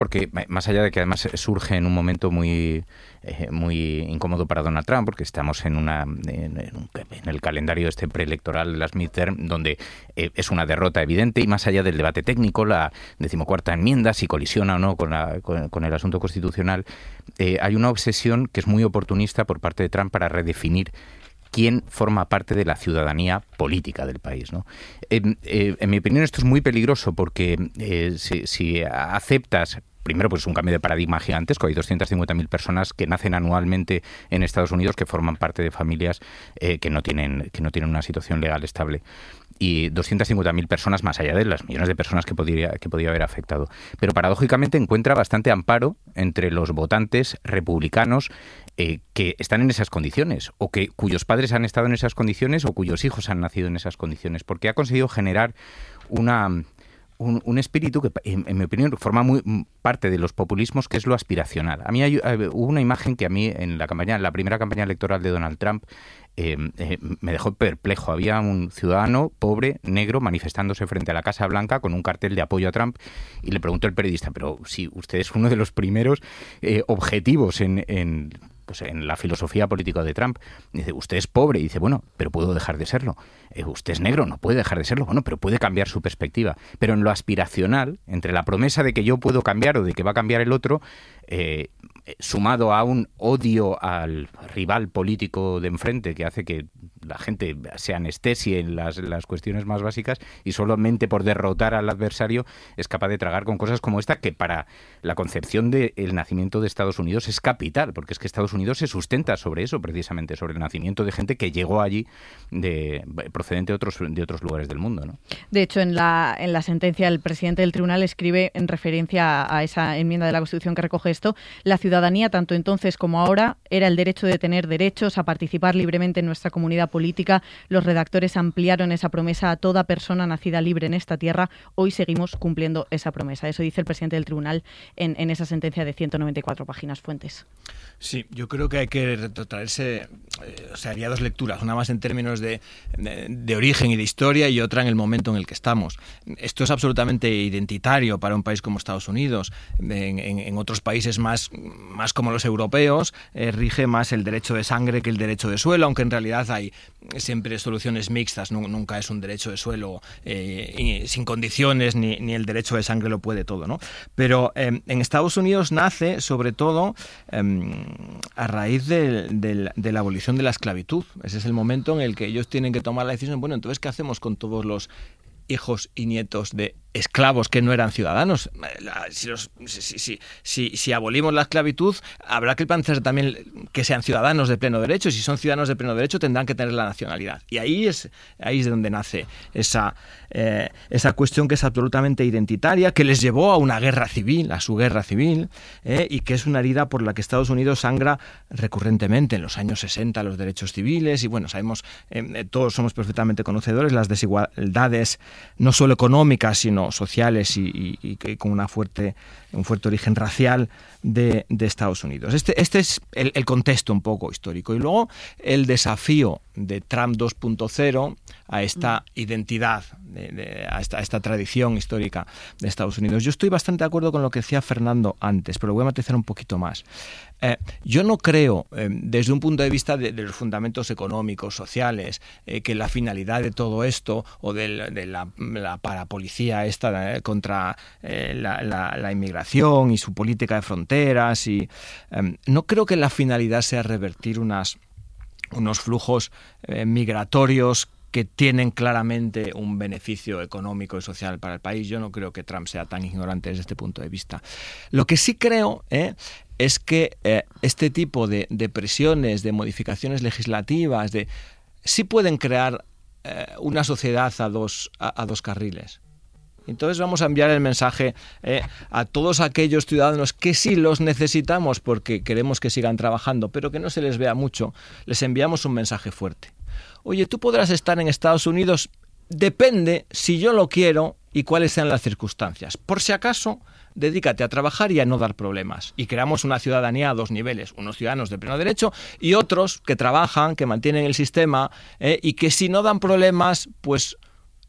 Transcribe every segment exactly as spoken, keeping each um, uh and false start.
Porque más allá de que además surge en un momento muy eh, muy incómodo para Donald Trump, porque estamos en una en, en, un, en el calendario este preelectoral de las midterm, donde eh, es una derrota evidente, y más allá del debate técnico, la decimocuarta enmienda, si colisiona o no con, la, con, con el asunto constitucional, eh, hay una obsesión que es muy oportunista por parte de Trump para redefinir quién forma parte de la ciudadanía política del país, ¿no? Eh, eh, en mi opinión esto es muy peligroso porque eh, si, si aceptas primero, pues un cambio de paradigma gigantesco. Hay doscientas cincuenta mil personas que nacen anualmente en Estados Unidos que forman parte de familias eh, que no tienen que no tienen una situación legal estable. Y doscientas cincuenta mil personas más allá de las millones de personas que podría, que podría haber afectado. Pero paradójicamente encuentra bastante amparo entre los votantes republicanos eh, que están en esas condiciones, o que cuyos padres han estado en esas condiciones, o cuyos hijos han nacido en esas condiciones, porque ha conseguido generar una... Un, un espíritu que, en, en mi opinión, forma muy parte de los populismos, que es lo aspiracional. A mí hay, hay, hubo una imagen que a mí en la campaña, en la primera campaña electoral de Donald Trump, eh, eh, me dejó perplejo. Había un ciudadano pobre, negro, manifestándose frente a la Casa Blanca con un cartel de apoyo a Trump, y le preguntó el periodista, pero si usted es uno de los primeros eh, objetivos en... en pues en la filosofía política de Trump. Dice, usted es pobre. Y dice, bueno, pero puedo dejar de serlo. Eh, usted es negro, no puede dejar de serlo. Bueno, pero puede cambiar su perspectiva. Pero en lo aspiracional, entre la promesa de que yo puedo cambiar o de que va a cambiar el otro, eh, sumado a un odio al rival político de enfrente que hace que la gente se anestesie en las, las cuestiones más básicas, y solamente por derrotar al adversario es capaz de tragar con cosas como esta, que para la concepción del nacimiento de Estados Unidos es capital, porque es que Estados Unidos se sustenta sobre eso, precisamente, sobre el nacimiento de gente que llegó allí de, procedente de otros, de otros lugares del mundo, ¿no? De hecho, en la, en la sentencia, el presidente del tribunal escribe, en referencia a esa enmienda de la Constitución que recoge esto, la ciudadanía, tanto entonces como ahora, era el derecho de tener derechos, a participar libremente en nuestra comunidad política. Los redactores ampliaron esa promesa a toda persona nacida libre en esta tierra. Hoy seguimos cumpliendo esa promesa. Eso dice el presidente del tribunal en, en esa sentencia de ciento noventa y cuatro páginas. Fuentes. Sí, yo creo que hay que retrotraerse, eh, o sea, había dos lecturas, una más en términos de, de, de origen y de historia, y otra en el momento en el que estamos. Esto es absolutamente identitario para un país como Estados Unidos. En, en, en otros países más, más como los europeos, eh, rige más el derecho de sangre que el derecho de suelo, aunque en realidad hay siempre soluciones mixtas. No, nunca es un derecho de suelo eh, sin condiciones, ni, ni el derecho de sangre lo puede todo, ¿no? Pero eh, en Estados Unidos nace sobre todo eh, a raíz de, de, de la abolición de la esclavitud. Ese es el momento en el que ellos tienen que tomar la decisión, bueno, entonces, ¿qué hacemos con todos los hijos y nietos de esclavos que no eran ciudadanos? Si, los, si, si, si, si abolimos la esclavitud, habrá que pensar también que sean ciudadanos de pleno derecho, y si son ciudadanos de pleno derecho tendrán que tener la nacionalidad. Y ahí es, ahí es de donde nace esa, eh, esa cuestión que es absolutamente identitaria, que les llevó a una guerra civil, a su guerra civil, eh, y que es una herida por la que Estados Unidos sangra recurrentemente en los años sesenta, los derechos civiles. Y bueno, sabemos, eh, todos somos perfectamente conocedores, las desigualdades no solo económicas, sino sociales y, y, y con una fuerte, un fuerte origen racial de, de Estados Unidos. Este, este es el, el contexto un poco histórico. Y luego el desafío de Trump dos punto cero a esta identidad, de, de, a, esta, a esta tradición histórica de Estados Unidos. Yo estoy bastante de acuerdo con lo que decía Fernando antes, pero lo voy a matizar un poquito más. Eh, yo no creo, eh, desde un punto de vista de, de los fundamentos económicos, sociales, eh, que la finalidad de todo esto, o de, de la, la parapolicía esta eh, contra eh, la, la, la inmigración y su política de fronteras, y eh, no creo que la finalidad sea revertir unas, unos flujos eh, migratorios que tienen claramente un beneficio económico y social para el país. Yo no creo que Trump sea tan ignorante desde este punto de vista. Lo que sí creo eh, es que eh, este tipo de, de presiones, de modificaciones legislativas, de, sí pueden crear eh, una sociedad a dos, a, a dos carriles. Entonces vamos a enviar el mensaje eh, a todos aquellos ciudadanos que sí los necesitamos porque queremos que sigan trabajando, pero que no se les vea mucho. Les enviamos un mensaje fuerte. Oye, tú podrás estar en Estados Unidos, depende si yo lo quiero y cuáles sean las circunstancias. Por si acaso, dedícate a trabajar y a no dar problemas. Y creamos una ciudadanía a dos niveles, unos ciudadanos de pleno derecho y otros que trabajan, que mantienen el sistema eh, y que si no dan problemas, pues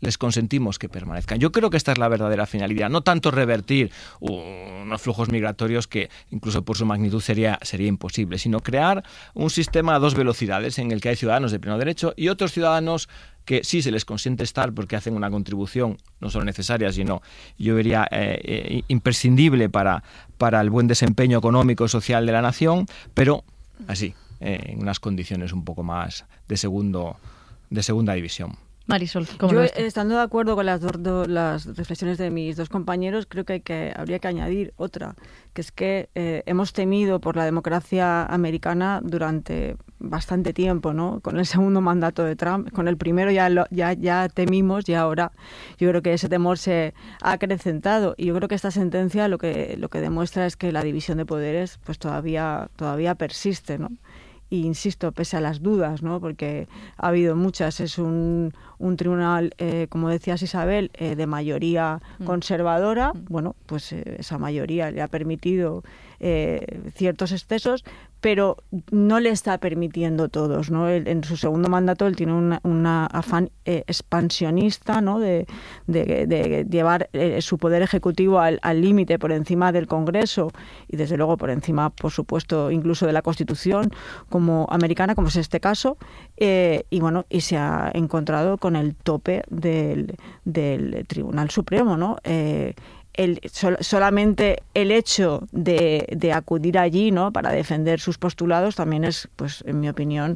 les consentimos que permanezcan. Yo creo que esta es la verdadera finalidad, no tanto revertir unos flujos migratorios que incluso por su magnitud sería, sería imposible, sino crear un sistema a dos velocidades en el que hay ciudadanos de pleno derecho y otros ciudadanos que sí se les consiente estar porque hacen una contribución no solo necesaria, sino yo diría eh, eh, imprescindible para, para el buen desempeño económico y social de la nación, pero así, eh, en unas condiciones un poco más de segundo de segunda división. Marisol, ¿cómo Yo, lo ves tú? estando de acuerdo con las, do, do, las reflexiones de mis dos compañeros, creo que, hay que habría que añadir otra, que es que eh, hemos temido por la democracia americana durante bastante tiempo, ¿no? Con el segundo mandato de Trump, con el primero ya, lo, ya, ya temimos y ahora yo creo que ese temor se ha acrecentado y yo creo que esta sentencia lo que, lo que demuestra es que la división de poderes pues todavía, todavía persiste, ¿no? Y insisto, pese a las dudas, ¿no? Porque ha habido muchas, es un, un tribunal, eh, como decías Isabel, eh, de mayoría conservadora. Bueno, pues eh, esa mayoría le ha permitido eh, ciertos excesos, pero no le está permitiendo todos, ¿no? Él, en su segundo mandato él tiene una, una afán eh, expansionista, ¿no? De, de, de llevar eh, su poder ejecutivo al límite por encima del Congreso y desde luego por encima, por supuesto, incluso de la Constitución como americana, como es este caso, eh, y bueno, y se ha encontrado con el tope del, del Tribunal Supremo, ¿no? Eh, El, sol, solamente el hecho de, de acudir allí, ¿no? Para defender sus postulados también es, pues, en mi opinión,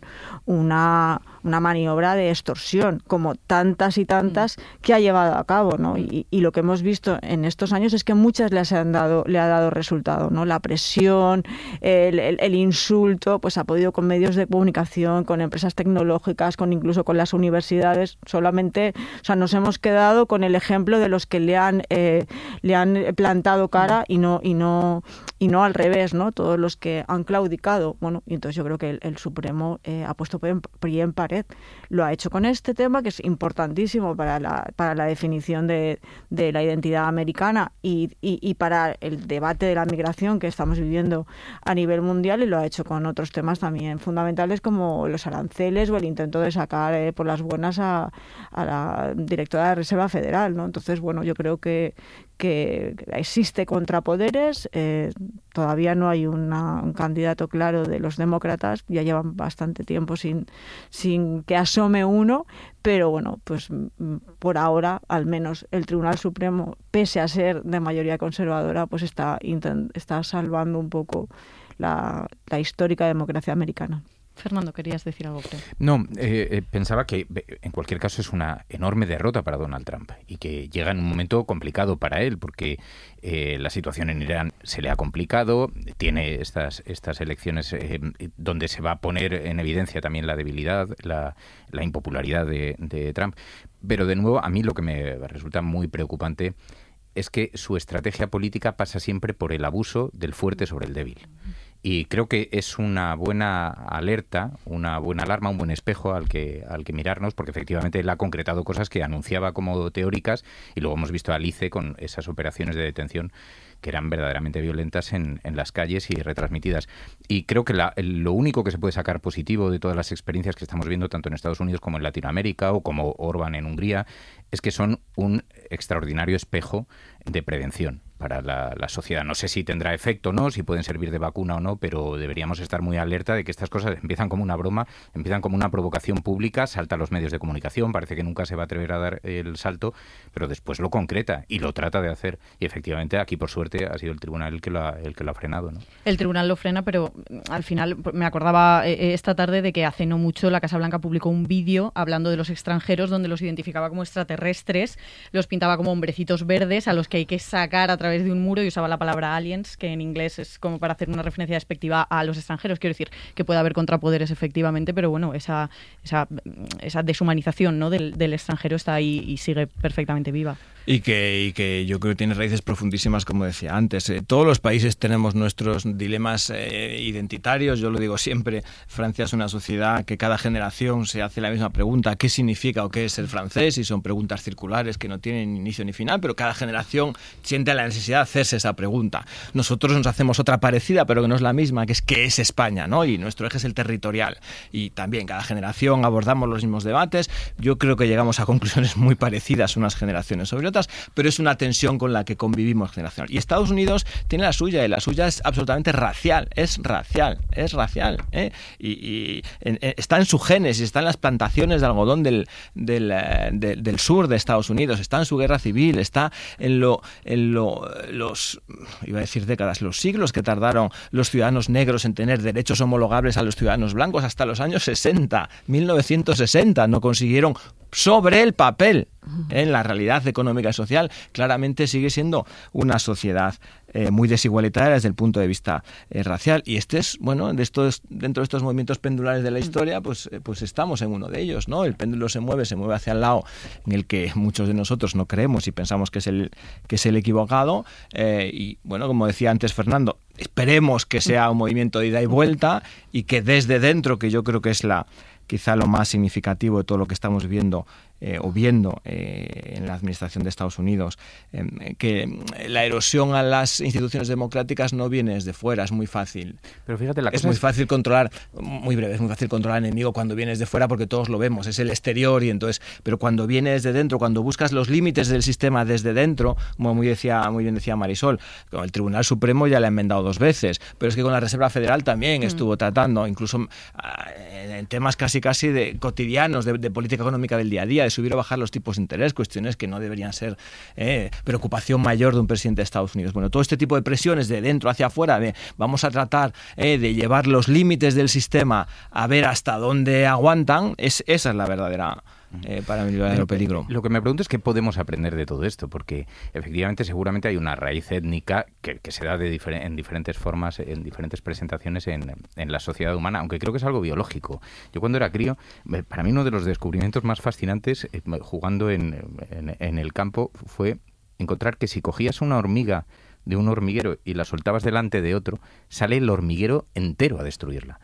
una, una maniobra de extorsión, como tantas y tantas que ha llevado a cabo, ¿no? Y, y lo que hemos visto en estos años es que muchas les han dado, le ha dado resultado, ¿no? La presión, el, el, el insulto, pues ha podido con medios de comunicación, con empresas tecnológicas, con incluso con las universidades, solamente, o sea, nos hemos quedado con el ejemplo de los que le han eh, le han plantado cara y no y no y no al revés, ¿no? Todos los que han claudicado. Bueno, y entonces yo creo que el, el Supremo eh, ha puesto pie en pared. Lo ha hecho con este tema, que es importantísimo para la para la definición de, de la identidad americana y, y, y para el debate de la migración que estamos viviendo a nivel mundial, y lo ha hecho con otros temas también fundamentales como los aranceles o el intento de sacar eh, por las buenas a, a la directora de la Reserva Federal, ¿no? Entonces, bueno, yo creo que que existe contrapoderes, eh, todavía no hay una, un candidato claro de los demócratas, ya llevan bastante tiempo sin, sin que asome uno, pero bueno, pues por ahora, al menos el Tribunal Supremo, pese a ser de mayoría conservadora, pues está, está salvando un poco la, la histórica democracia americana. Fernando, querías decir algo, creo. No, eh, eh, pensaba que en cualquier caso es una enorme derrota para Donald Trump y que llega en un momento complicado para él porque eh, la situación en Irán se le ha complicado, tiene estas, estas elecciones eh, donde se va a poner en evidencia también la debilidad, la, la impopularidad de, de Trump. Pero de nuevo, a mí lo que me resulta muy preocupante es que su estrategia política pasa siempre por el abuso del fuerte sobre el débil. Y creo que es una buena alerta, una buena alarma, un buen espejo al que al que mirarnos, porque efectivamente él ha concretado cosas que anunciaba como teóricas y luego hemos visto a Alice con esas operaciones de detención que eran verdaderamente violentas en, en las calles y retransmitidas. Y creo que la, lo único que se puede sacar positivo de todas las experiencias que estamos viendo tanto en Estados Unidos como en Latinoamérica o como Orbán en Hungría es que son un extraordinario espejo de prevención para la, la sociedad. No sé si tendrá efecto o no, si pueden servir de vacuna o no, pero deberíamos estar muy alerta de que estas cosas empiezan como una broma, empiezan como una provocación pública, salta a los medios de comunicación, parece que nunca se va a atrever a dar el salto, pero después lo concreta y lo trata de hacer. Y efectivamente aquí, por suerte, ha sido el tribunal el que lo ha, el que lo ha frenado, ¿no? El tribunal lo frena, pero al final me acordaba eh, esta tarde de que hace no mucho la Casa Blanca publicó un vídeo hablando de los extranjeros donde los identificaba como extraterrestres, los pintaba como hombrecitos verdes a los que hay que sacar a través de un muro y usaba la palabra aliens, que en inglés es como para hacer una referencia despectiva a los extranjeros. Quiero decir que puede haber contrapoderes efectivamente, pero bueno, esa esa, esa deshumanización, ¿no? del, del extranjero está ahí y sigue perfectamente viva. Y que, y que yo creo que tiene raíces profundísimas, como decía antes. Eh, todos los países tenemos nuestros dilemas eh, identitarios. Yo lo digo siempre, Francia es una sociedad que cada generación se hace la misma pregunta: ¿qué significa o qué es ser francés? Y son preguntas circulares que no tienen inicio ni final, pero cada generación siente la necesidad de hacerse esa pregunta. Nosotros nos hacemos otra parecida, pero que no es la misma, que es ¿qué es España?, ¿no? Y nuestro eje es el territorial. Y también cada generación abordamos los mismos debates. Yo creo que llegamos a conclusiones muy parecidas unas generaciones sobre otras, pero es una tensión con la que convivimos generacional. Y Estados Unidos tiene la suya, y la suya es absolutamente racial, es racial, es racial, ¿eh? Y, y en, en, está en su génesis, está en las plantaciones de algodón del, del, de, del sur de Estados Unidos, está en su guerra civil, está en lo, en lo, los, iba a decir décadas, los siglos que tardaron los ciudadanos negros en tener derechos homologables a los ciudadanos blancos, hasta los años sesenta, mil novecientos sesenta, no consiguieron sobre el papel. En la realidad económica y social claramente sigue siendo una sociedad eh, muy desigualitaria desde el punto de vista eh, racial, y este es, bueno, de estos, dentro de estos movimientos pendulares de la historia, pues, eh, pues estamos en uno de ellos, ¿no? El péndulo se mueve, se mueve hacia el lado en el que muchos de nosotros no creemos y pensamos que es el, que es el equivocado, eh, y bueno, como decía antes Fernando, esperemos que sea un movimiento de ida y vuelta y que desde dentro, que yo creo que es la quizá lo más significativo de todo lo que estamos viviendo eh, o viendo eh, en la administración de Estados Unidos, eh, que la erosión a las instituciones democráticas no viene desde fuera, es muy fácil. Pero fíjate, la cosa es muy fácil controlar, muy breve, es muy fácil controlar al enemigo cuando viene desde fuera porque todos lo vemos, es el exterior, y entonces, pero cuando viene desde dentro, cuando buscas los límites del sistema desde dentro, como muy, decía, muy bien decía Marisol, con el Tribunal Supremo ya le ha enmendado dos veces, pero es que con la Reserva Federal también mm. estuvo tratando, incluso en temas casi casi de cotidianos, de, de política económica del día a día, de subir o bajar los tipos de interés, cuestiones que no deberían ser eh, preocupación mayor de un presidente de Estados Unidos. Bueno, todo este tipo de presiones de dentro hacia afuera, de vamos a tratar eh, de llevar los límites del sistema a ver hasta dónde aguantan, es, esa es la verdadera... Eh, para mí el verdadero peligro. Lo que me pregunto es qué podemos aprender de todo esto, porque efectivamente seguramente hay una raíz étnica que, que se da de difer- en diferentes formas, en diferentes presentaciones en, en la sociedad humana, aunque creo que es algo biológico. Yo cuando era crío, para mí uno de los descubrimientos más fascinantes eh, jugando en, en, en el campo fue encontrar que si cogías una hormiga de un hormiguero y la soltabas delante de otro, sale el hormiguero entero a destruirla.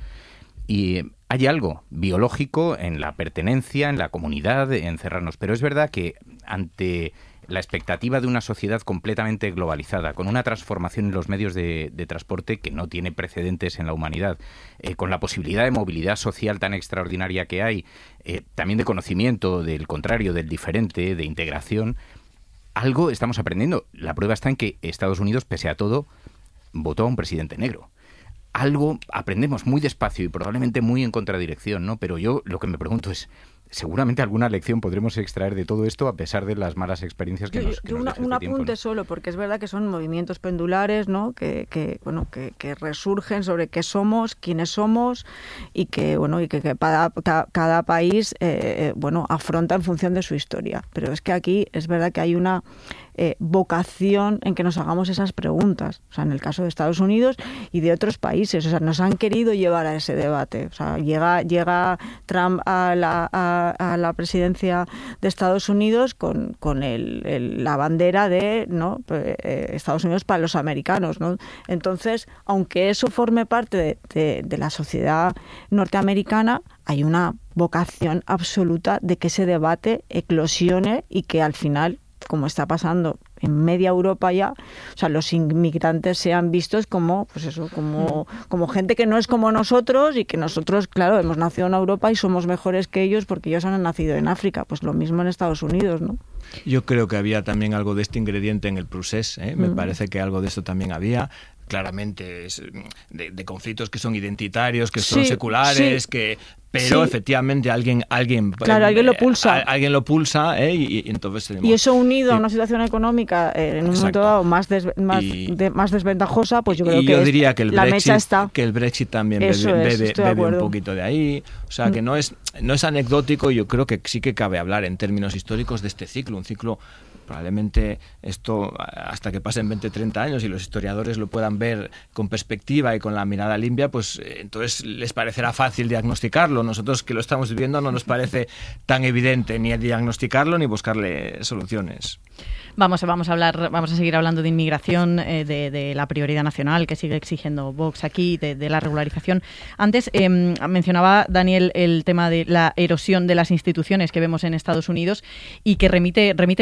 Y hay algo biológico en la pertenencia, en la comunidad, en encerrarnos. Pero es verdad que ante la expectativa de una sociedad completamente globalizada, con una transformación en los medios de, de transporte que no tiene precedentes en la humanidad, eh, con la posibilidad de movilidad social tan extraordinaria que hay, eh, también de conocimiento del contrario, del diferente, de integración, algo estamos aprendiendo. La prueba está en que Estados Unidos, pese a todo, votó a un presidente negro. Algo aprendemos muy despacio y probablemente muy en contradirección, ¿no? Pero yo lo que me pregunto es, seguramente alguna lección podremos extraer de todo esto a pesar de las malas experiencias que yo, nos, que yo nos una, deja este un tiempo, apunte ¿no? solo, porque es verdad que son movimientos pendulares, ¿no? Que, que bueno que, que resurgen sobre qué somos, quiénes somos, y que bueno y que, que cada, cada, cada país eh, bueno afronta en función de su historia. Pero es que aquí es verdad que hay una Eh, vocación en que nos hagamos esas preguntas, o sea, en el caso de Estados Unidos y de otros países, o sea, nos han querido llevar a ese debate, o sea, llega llega Trump a la, a, a la presidencia de Estados Unidos con, con el, el, la bandera de no eh, Estados Unidos para los americanos, ¿no? Entonces, aunque eso forme parte de, de, de la sociedad norteamericana, hay una vocación absoluta de que ese debate eclosione y que al final, como está pasando en media Europa ya, o sea, los inmigrantes sean vistos como, pues eso, como, como gente que no es como nosotros y que nosotros, claro, hemos nacido en Europa y somos mejores que ellos porque ellos han nacido en África. Pues lo mismo en Estados Unidos, ¿no? Yo creo que había también algo de este ingrediente en el procés, ¿eh? Me mm. parece que algo de esto también había. Claramente es de, de conflictos que son identitarios, que son sí, seculares, sí. que pero sí. efectivamente alguien alguien claro, eh, alguien lo pulsa, a, alguien lo pulsa ¿eh? y, y entonces tenemos, y eso unido y, a una situación económica eh, en un Exacto. momento dado más des, más, y, de, más desventajosa, pues yo creo y que yo es, diría que el la Brexit, mecha está que el Brexit también eso bebe, es, bebe, bebe un poquito de ahí, o sea mm. que no es no es anecdótico. Yo creo que sí que cabe hablar en términos históricos de este ciclo, un ciclo. Probablemente esto hasta que pasen veinte, treinta años y los historiadores lo puedan ver con perspectiva y con la mirada limpia, pues eh, entonces les parecerá fácil diagnosticarlo. Nosotros que lo estamos viviendo no nos parece tan evidente ni diagnosticarlo ni buscarle soluciones. Vamos, vamos a hablar, vamos a seguir hablando de inmigración, eh, de, de la prioridad nacional que sigue exigiendo Vox aquí, de, de la regularización. Antes eh, mencionaba Daniel el tema de la erosión de las instituciones que vemos en Estados Unidos y que remite remite mucho al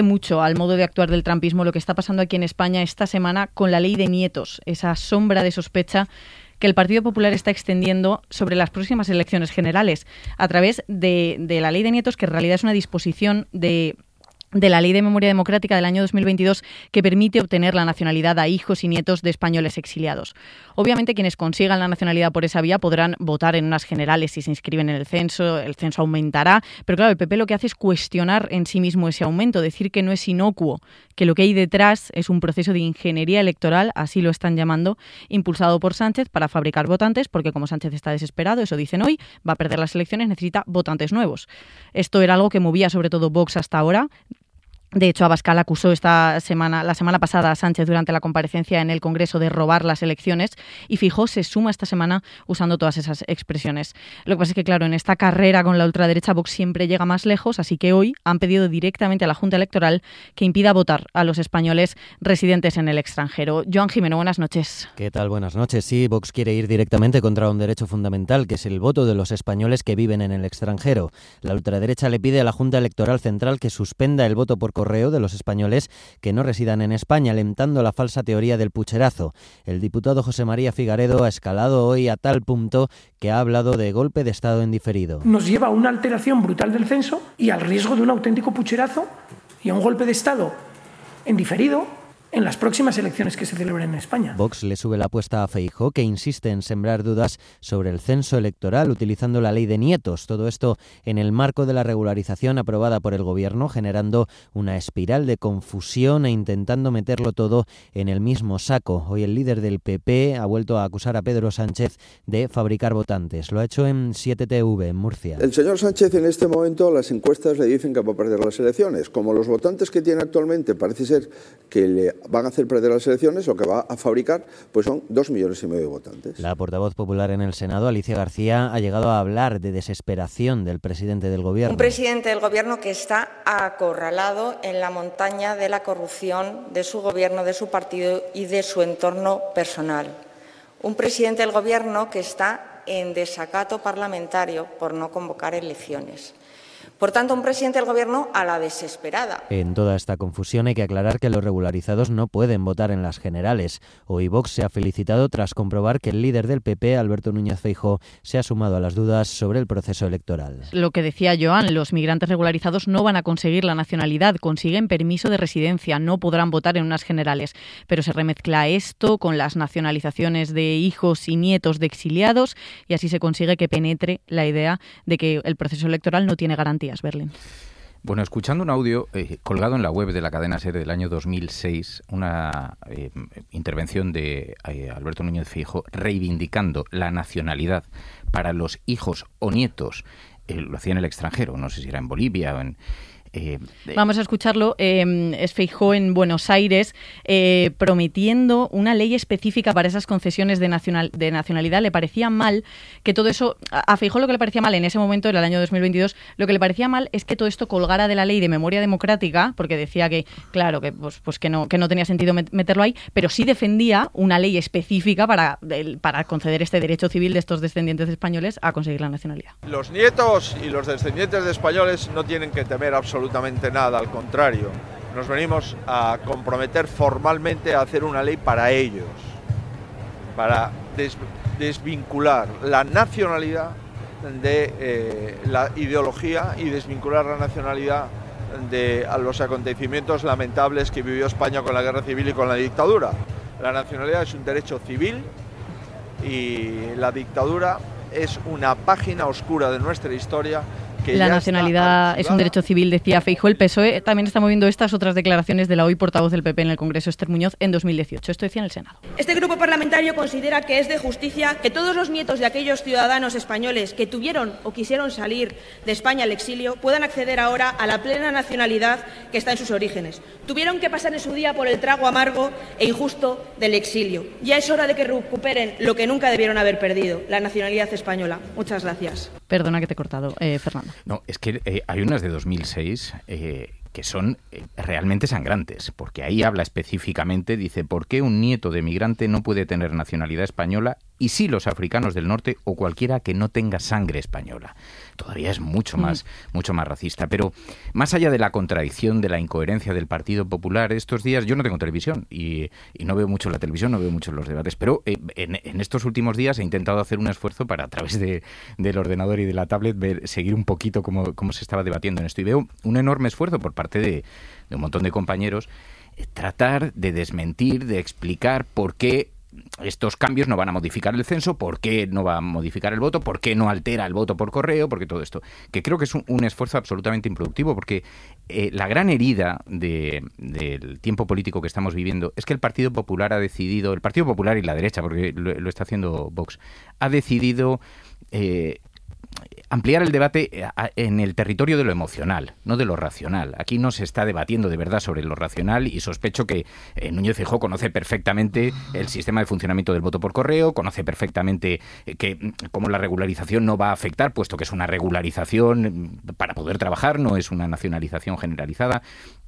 al modo de actuar del trumpismo lo que está pasando aquí en España esta semana con la ley de nietos, esa sombra de sospecha que el Partido Popular está extendiendo sobre las próximas elecciones generales a través de, de la ley de nietos, que en realidad es una disposición de... de la Ley de Memoria Democrática del año dos mil veintidós que permite obtener la nacionalidad a hijos y nietos de españoles exiliados. Obviamente quienes consigan la nacionalidad por esa vía podrán votar en unas generales si se inscriben en el censo, el censo aumentará, pero claro, el P P lo que hace es cuestionar en sí mismo ese aumento, decir que no es inocuo, que lo que hay detrás es un proceso de ingeniería electoral, así lo están llamando, impulsado por Sánchez para fabricar votantes, porque como Sánchez está desesperado, eso dicen hoy, va a perder las elecciones, necesita votantes nuevos. Esto era algo que movía sobre todo Vox hasta ahora. De hecho, Abascal acusó esta semana, la semana pasada a Sánchez durante la comparecencia en el Congreso de robar las elecciones y Feijóo se suma esta semana usando todas esas expresiones. Lo que pasa es que, claro, en esta carrera con la ultraderecha Vox siempre llega más lejos, así que hoy han pedido directamente a la Junta Electoral que impida votar a los españoles residentes en el extranjero. Joan Jimeno, buenas noches. ¿Qué tal? Buenas noches. Sí, Vox quiere ir directamente contra un derecho fundamental, que es el voto de los españoles que viven en el extranjero. La ultraderecha le pide a la Junta Electoral Central que suspenda el voto por correo de los españoles que no residan en España, alentando la falsa teoría del pucherazo. El diputado José María Figaredo ha escalado hoy a tal punto que ha hablado de golpe de Estado en diferido. Nos lleva a una alteración brutal del censo y al riesgo de un auténtico pucherazo y a un golpe de Estado en diferido en las próximas elecciones que se celebren en España. Vox le sube la apuesta a Feijóo, que insiste en sembrar dudas sobre el censo electoral utilizando la ley de nietos. Todo esto en el marco de la regularización aprobada por el Gobierno, generando una espiral de confusión e intentando meterlo todo en el mismo saco. Hoy el líder del P P ha vuelto a acusar a Pedro Sánchez de fabricar votantes. Lo ha hecho en siete T V, en Murcia. El señor Sánchez en este momento las encuestas le dicen que va a perder las elecciones. Como los votantes que tiene actualmente parece ser que le van a hacer perder las elecciones, lo que va a fabricar pues son dos millones y medio de votantes. La portavoz popular en el Senado, Alicia García, ha llegado a hablar de desesperación del presidente del Gobierno. Un presidente del Gobierno que está acorralado en la montaña de la corrupción de su Gobierno, de su partido y de su entorno personal. Un presidente del Gobierno que está en desacato parlamentario por no convocar elecciones. Por tanto, un presidente del Gobierno a la desesperada. En toda esta confusión hay que aclarar que los regularizados no pueden votar en las generales. Hoy Vox se ha felicitado tras comprobar que el líder del P P, Alberto Núñez Feijóo, se ha sumado a las dudas sobre el proceso electoral. Lo que decía Joan, los migrantes regularizados no van a conseguir la nacionalidad, consiguen permiso de residencia, no podrán votar en unas generales. Pero se remezcla esto con las nacionalizaciones de hijos y nietos de exiliados y así se consigue que penetre la idea de que el proceso electoral no tiene garantía. Berlín. Bueno, escuchando un audio eh, colgado en la web de la cadena SER del año dos mil seis, una eh, intervención de eh, Alberto Núñez Feijóo reivindicando la nacionalidad para los hijos o nietos, eh, lo hacía en el extranjero, no sé si era en Bolivia o en... Eh, Vamos a escucharlo. Eh, es Feijóo en Buenos Aires eh, prometiendo una ley específica para esas concesiones de, nacional, de nacionalidad. Le parecía mal que todo eso... A Feijóo lo que le parecía mal en ese momento, en el año dos mil veintidós, lo que le parecía mal es que todo esto colgara de la ley de memoria democrática, porque decía que, claro, que, pues, pues que, no, que no tenía sentido meterlo ahí, pero sí defendía una ley específica para, para conceder este derecho civil de estos descendientes españoles a conseguir la nacionalidad. Los nietos y los descendientes de españoles no tienen que temer absolutamente absolutamente nada, al contrario, nos venimos a comprometer formalmente a hacer una ley para ellos, para des, desvincular la nacionalidad de eh, la ideología y desvincular la nacionalidad de a los acontecimientos lamentables que vivió España con la guerra civil y con la dictadura. La nacionalidad es un derecho civil y la dictadura es una página oscura de nuestra historia. Que la nacionalidad es un derecho civil, decía Feijóo. El P S O E también está moviendo estas otras declaraciones de la hoy portavoz del P P en el Congreso, Esther Muñoz, en dos mil dieciocho. Esto decía en el Senado. Este grupo parlamentario considera que es de justicia que todos los nietos de aquellos ciudadanos españoles que tuvieron o quisieron salir de España al exilio puedan acceder ahora a la plena nacionalidad que está en sus orígenes. Tuvieron que pasar en su día por el trago amargo e injusto del exilio. Ya es hora de que recuperen lo que nunca debieron haber perdido, la nacionalidad española. Muchas gracias. Perdona que te he cortado, eh, Fernando. No, es que eh, hay unas de dos mil seis eh, que son eh, realmente sangrantes, porque ahí habla específicamente, dice, ¿por qué un nieto de migrante no puede tener nacionalidad española y sí los africanos del norte o cualquiera que no tenga sangre española. Todavía es mucho más, mm. mucho más racista. Pero más allá de la contradicción, de la incoherencia del Partido Popular, estos días yo no tengo televisión y, y no veo mucho la televisión, no veo mucho los debates, pero eh, en, en estos últimos días he intentado hacer un esfuerzo para, a través de, del ordenador y de la tablet, ver, seguir un poquito cómo, cómo se estaba debatiendo en esto. Y veo un enorme esfuerzo por parte de, de un montón de compañeros eh, tratar de desmentir, de explicar por qué estos cambios no van a modificar el censo, por qué no va a modificar el voto, por qué no altera el voto por correo, porque todo esto, que creo que es un, un esfuerzo absolutamente improductivo, porque eh, la gran herida de, del tiempo político que estamos viviendo es que el Partido Popular ha decidido, el Partido Popular y la derecha, porque lo, lo está haciendo Vox, ha decidido eh, ampliar el debate en el territorio de lo emocional, no de lo racional. Aquí no se está debatiendo de verdad sobre lo racional y sospecho que eh, Núñez Feijóo conoce perfectamente el sistema de funcionamiento del voto por correo, conoce perfectamente eh, que cómo la regularización no va a afectar, puesto que es una regularización para poder trabajar, no es una nacionalización generalizada.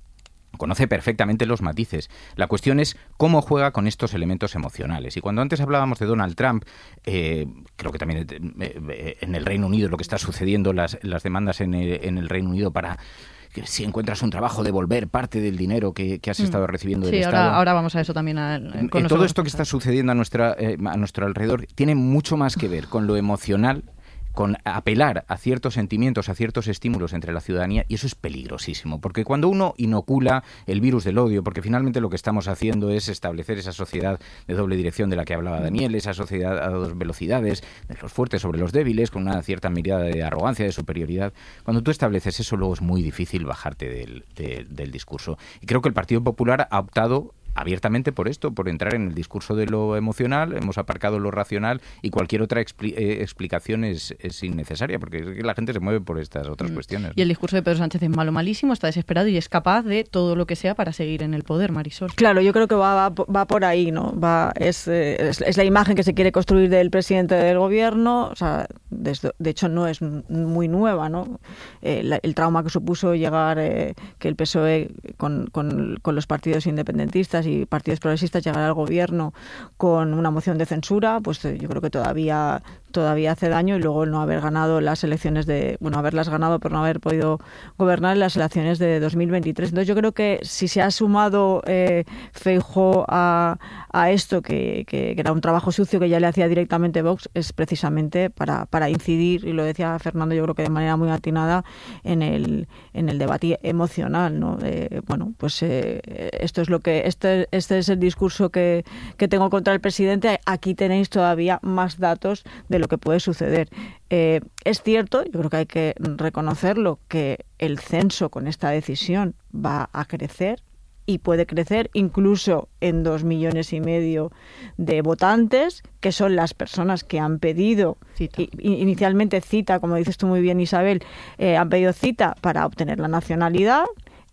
Conoce perfectamente los matices. La cuestión es cómo juega con estos elementos emocionales. Y cuando antes hablábamos de Donald Trump, eh, creo que también eh, en el Reino Unido, lo que está sucediendo, las, las demandas en el, en el Reino Unido para que si encuentras un trabajo, devolver parte del dinero que, que has mm. estado recibiendo del sí, Estado. Ahora, ahora vamos a eso también. A, con eh, todo esto que está sucediendo a, nuestra, eh, a nuestro alrededor tiene mucho más que ver con lo emocional, con apelar a ciertos sentimientos, a ciertos estímulos entre la ciudadanía, y eso es peligrosísimo, porque cuando uno inocula el virus del odio, porque finalmente lo que estamos haciendo es establecer esa sociedad de doble dirección de la que hablaba Daniel, esa sociedad a dos velocidades, de los fuertes sobre los débiles, con una cierta mirada de arrogancia, de superioridad. Cuando tú estableces eso, luego es muy difícil bajarte del, de, del discurso. Y creo que el Partido Popular ha optado abiertamente por esto, por entrar en el discurso de lo emocional, hemos aparcado lo racional y cualquier otra expli- eh, explicación es, es innecesaria, porque es que la gente se mueve por estas otras mm. cuestiones. Y el discurso de Pedro Sánchez es malo, malísimo, está desesperado y es capaz de todo lo que sea para seguir en el poder, Marisol. Claro, yo creo que va, va, va por ahí, ¿no? Va, es, es, es la imagen que se quiere construir del presidente del gobierno, o sea, desde, de hecho no es muy nueva, ¿no? Eh, la, el trauma que supuso llegar, eh, que el P S O E con, con, con los partidos independentistas y partidos progresistas llegar al gobierno con una moción de censura, pues yo creo que todavía todavía hace daño, y luego el no haber ganado las elecciones de, bueno, haberlas ganado pero no haber podido gobernar en las elecciones de dos mil veintitrés. Entonces yo creo que si se ha sumado eh, Feijóo a, a esto, que, que, que era un trabajo sucio que ya le hacía directamente Vox, es precisamente para, para incidir, y lo decía Fernando yo creo que de manera muy atinada, en el, en el debate emocional, ¿no? Eh, bueno, pues eh, esto es lo que, este, este es el discurso que, que tengo contra el presidente. Aquí tenéis todavía más datos de lo que puede suceder. Eh, es cierto, yo creo que hay que reconocerlo, que el censo con esta decisión va a crecer y puede crecer incluso en dos millones y medio de votantes, que son las personas que han pedido cita. I, inicialmente cita, como dices tú muy bien, Isabel, eh, han pedido cita para obtener la nacionalidad.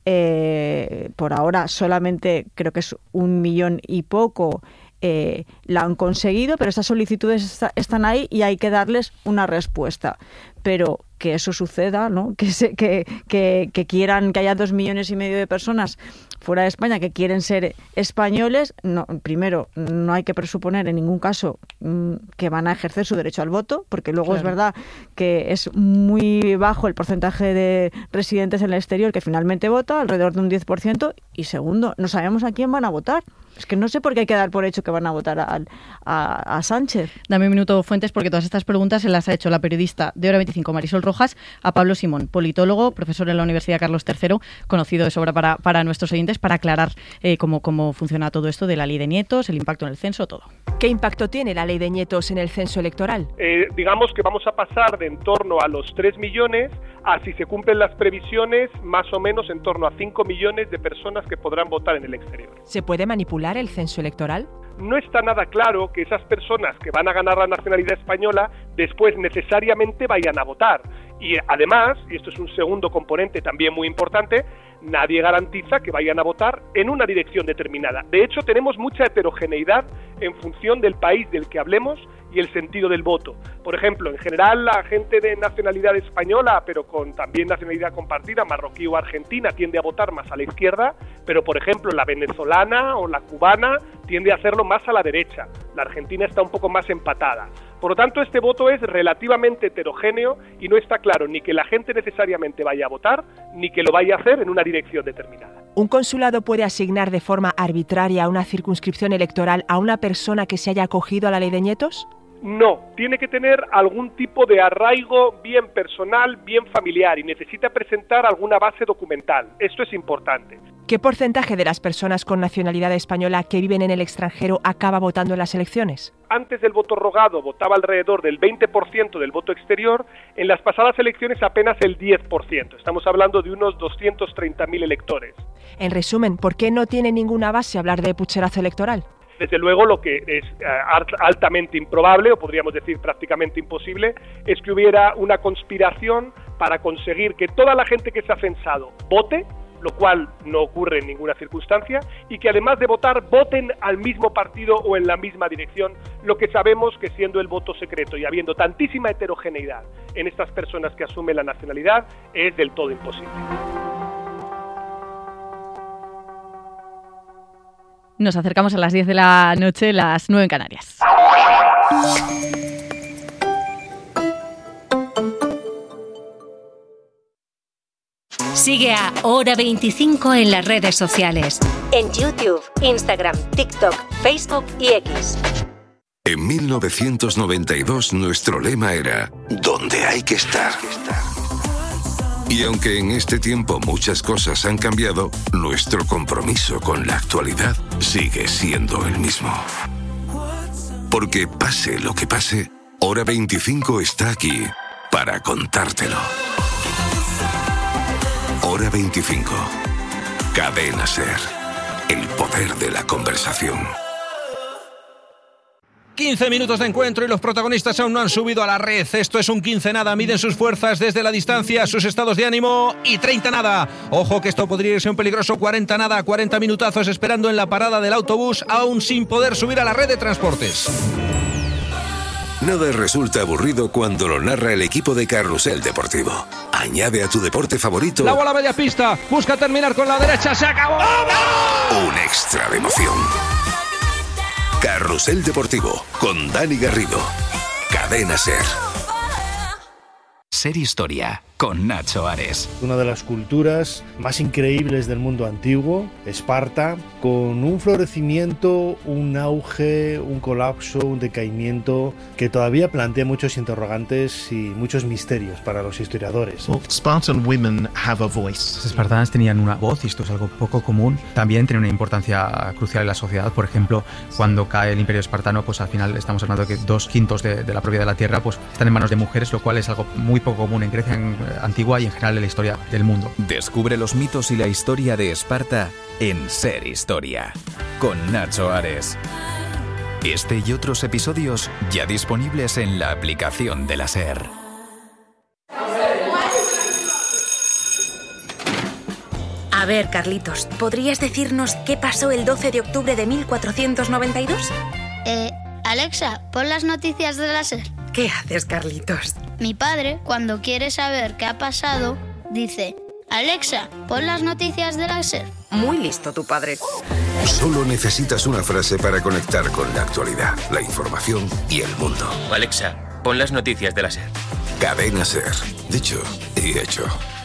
Eh, por ahora solamente creo que es un millón y poco Eh, la han conseguido, pero esas solicitudes está, están ahí y hay que darles una respuesta. Pero que eso suceda, ¿no? Que, se, que, que, que quieran, que haya dos millones y medio de personas fuera de España que quieren ser españoles, no, primero, no hay que presuponer en ningún caso mmm, que van a ejercer su derecho al voto, porque luego claro. Es verdad que es muy bajo el porcentaje de residentes en el exterior que finalmente vota, alrededor de un diez por ciento, y segundo, no sabemos a quién van a votar. Es que no sé por qué hay que dar por hecho que van a votar a, a, a Sánchez. Dame un minuto, Fuentes, porque todas estas preguntas se las ha hecho la periodista de Hora veinticinco, Marisol Rojas, a Pablo Simón, politólogo, profesor en la Universidad Carlos tercero, conocido de sobra para, para nuestros oyentes, para aclarar eh, cómo, cómo funciona todo esto de la ley de nietos, el impacto en el censo, todo. ¿Qué impacto tiene la ley de nietos en el censo electoral? Eh, digamos que vamos a pasar de en torno a los tres millones a, si se cumplen las previsiones, más o menos en torno a cinco millones de personas que podrán votar en el exterior. ¿Se puede manipular el censo electoral? No está nada claro que esas personas que van a ganar la nacionalidad española después necesariamente vayan a votar. Y además, y esto es un segundo componente también muy importante, nadie garantiza que vayan a votar en una dirección determinada. De hecho, tenemos mucha heterogeneidad en función del país del que hablemos y el sentido del voto. Por ejemplo, en general la gente de nacionalidad española, pero con también nacionalidad compartida, marroquí o argentina, tiende a votar más a la izquierda, pero por ejemplo la venezolana o la cubana tiende a hacerlo más a la derecha. La argentina está un poco más empatada. Por lo tanto, este voto es relativamente heterogéneo y no está claro ni que la gente necesariamente vaya a votar, ni que lo vaya a hacer en una dirección determinada. ¿Un consulado puede asignar de forma arbitraria una circunscripción electoral a una persona que se haya acogido a la ley de nietos? No, tiene que tener algún tipo de arraigo bien personal, bien familiar y necesita presentar alguna base documental. Esto es importante. ¿Qué porcentaje de las personas con nacionalidad española que viven en el extranjero acaba votando en las elecciones? Antes del voto rogado votaba alrededor del veinte por ciento del voto exterior, en las pasadas elecciones apenas el diez por ciento. Estamos hablando de unos doscientos treinta mil electores. En resumen, ¿por qué no tiene ninguna base hablar de pucherazo electoral? Desde luego, lo que es uh, altamente improbable, o podríamos decir prácticamente imposible, es que hubiera una conspiración para conseguir que toda la gente que se ha censado vote, lo cual no ocurre en ninguna circunstancia, y que además de votar, voten al mismo partido o en la misma dirección, lo que sabemos que siendo el voto secreto y habiendo tantísima heterogeneidad en estas personas que asumen la nacionalidad, es del todo imposible. Nos acercamos a las diez de la noche, las nueve en Canarias. Sigue a Hora veinticinco en las redes sociales. En YouTube, Instagram, TikTok, Facebook y X. En mil novecientos noventa y dos nuestro lema era ¿dónde hay que estar? Y aunque en este tiempo muchas cosas han cambiado, nuestro compromiso con la actualidad sigue siendo el mismo. Porque pase lo que pase, Hora veinticinco está aquí para contártelo. Hora veinticinco. Cadena SER. El poder de la conversación. quince minutos de encuentro y los protagonistas aún no han subido a la red. Esto es un quince nada. Miden sus fuerzas desde la distancia, sus estados de ánimo y treinta nada. Ojo que esto podría irse un peligroso cuarenta nada. cuarenta minutazos esperando en la parada del autobús aún sin poder subir a la red de transportes. Nada resulta aburrido cuando lo narra el equipo de Carrusel Deportivo. Añade a tu deporte favorito la bola media pista, busca terminar con la derecha, se acabó. Un extra de emoción. Carrusel Deportivo con Dani Garrido. Cadena SER. SER Historia con Nacho Ares. Una de las culturas más increíbles del mundo antiguo, Esparta, con un florecimiento, un auge, un colapso, un decaimiento que todavía plantea muchos interrogantes y muchos misterios para los historiadores. Well, Spartan women have a voice. Los espartanas tenían una voz y esto es algo poco común. También tiene una importancia crucial en la sociedad. Por ejemplo, cuando cae el Imperio Espartano, pues al final estamos hablando de que dos quintos de, de la propiedad de la tierra pues están en manos de mujeres, lo cual es algo muy poco común en Grecia en, antigua y en general en la historia del mundo. Descubre los mitos y la historia de Esparta en SER Historia con Nacho Ares. Este y otros episodios ya disponibles en la aplicación de la SER. A ver, Carlitos, ¿podrías decirnos qué pasó el doce de octubre de mil cuatrocientos noventa y dos? Eh, Alexa, pon las noticias de la SER. ¿Qué haces, Carlitos? Mi padre, cuando quiere saber qué ha pasado, dice: Alexa, pon las noticias de la SER. Muy listo tu padre. Solo necesitas una frase para conectar con la actualidad, la información y el mundo. Alexa, pon las noticias de la SER. Cadena SER. Dicho y hecho.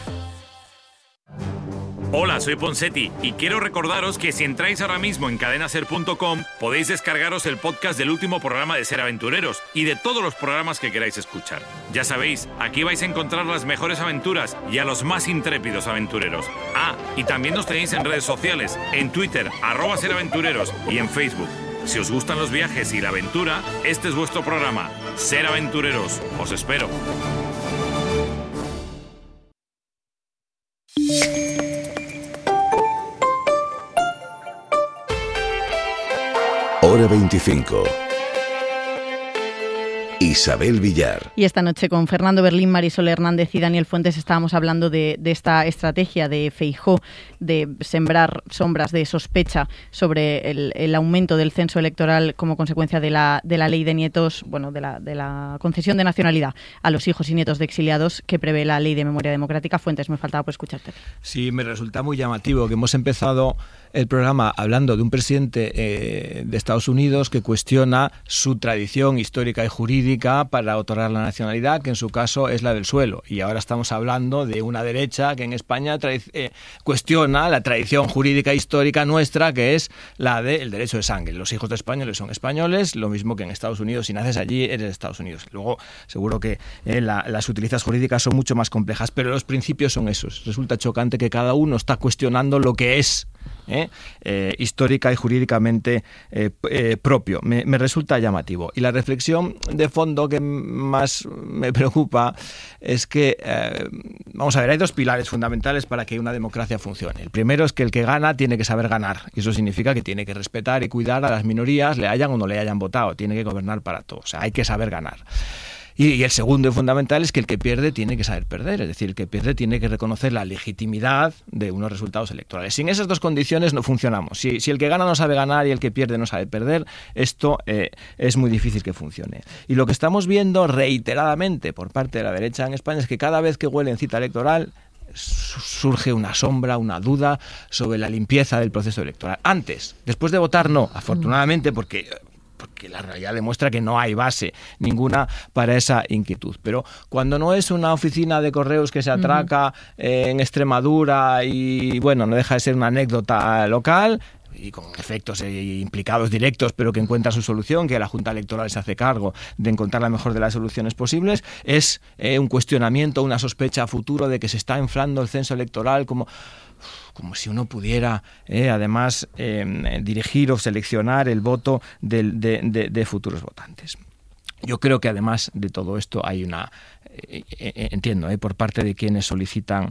Hola, soy Ponseti y quiero recordaros que si entráis ahora mismo en cadena ser punto com podéis descargaros el podcast del último programa de Ser Aventureros y de todos los programas que queráis escuchar. Ya sabéis, aquí vais a encontrar las mejores aventuras y a los más intrépidos aventureros. Ah, y también nos tenéis en redes sociales, en Twitter, arroba Ser Aventureros y en Facebook. Si os gustan los viajes y la aventura, este es vuestro programa, Ser Aventureros. Os espero. Hora veinticinco. Isabel Villar. Y esta noche con Fernando Berlín, Marisol Hernández y Daniel Fuentes estábamos hablando de, de esta estrategia de Feijóo de sembrar sombras de sospecha sobre el, el aumento del censo electoral como consecuencia de la, de la ley de nietos, bueno, de la, de la concesión de nacionalidad a los hijos y nietos de exiliados que prevé la ley de memoria democrática. Fuentes, me faltaba por escucharte. Sí, me resulta muy llamativo que hemos empezado el programa hablando de un presidente eh, de Estados Unidos que cuestiona su tradición histórica y jurídica para otorgar la nacionalidad, que en su caso es la del suelo. Y ahora estamos hablando de una derecha que en España eh, cuestiona la tradición jurídica histórica nuestra, que es la del derecho de sangre. Los hijos de españoles son españoles, lo mismo que en Estados Unidos. Si naces allí, eres de Estados Unidos. Luego, seguro que eh, la, las utilizas jurídicas son mucho más complejas, pero los principios son esos. Resulta chocante que cada uno está cuestionando lo que es ¿Eh? Eh, histórica y jurídicamente eh, eh, propio. Me, me resulta llamativo. Y la reflexión de fondo que más me preocupa es que, eh, vamos a ver, hay dos pilares fundamentales para que una democracia funcione. El primero es que el que gana tiene que saber ganar. Y eso significa que tiene que respetar y cuidar a las minorías, le hayan o no le hayan votado. Tiene que gobernar para todos. O sea, hay que saber ganar. Y, y el segundo y fundamental es que el que pierde tiene que saber perder, es decir, el que pierde tiene que reconocer la legitimidad de unos resultados electorales. Sin esas dos condiciones no funcionamos. Si, si el que gana no sabe ganar y el que pierde no sabe perder, esto eh, es muy difícil que funcione. Y lo que estamos viendo reiteradamente por parte de la derecha en España es que cada vez que huele en cita electoral surge una sombra, una duda sobre la limpieza del proceso electoral. Antes, después de votar no, afortunadamente, porque... porque la realidad demuestra que no hay base ninguna para esa inquietud. Pero cuando no es una oficina de correos que se atraca eh, en Extremadura y, bueno, no deja de ser una anécdota local y con efectos eh, implicados directos, pero que encuentra su solución, que la Junta Electoral se hace cargo de encontrar la mejor de las soluciones posibles, es eh, un cuestionamiento, una sospecha a futuro de que se está inflando el censo electoral como... como si uno pudiera, eh, además, eh, dirigir o seleccionar el voto de, de, de, de futuros votantes. Yo creo que además de todo esto hay una, eh, eh, entiendo, eh, por parte de quienes solicitan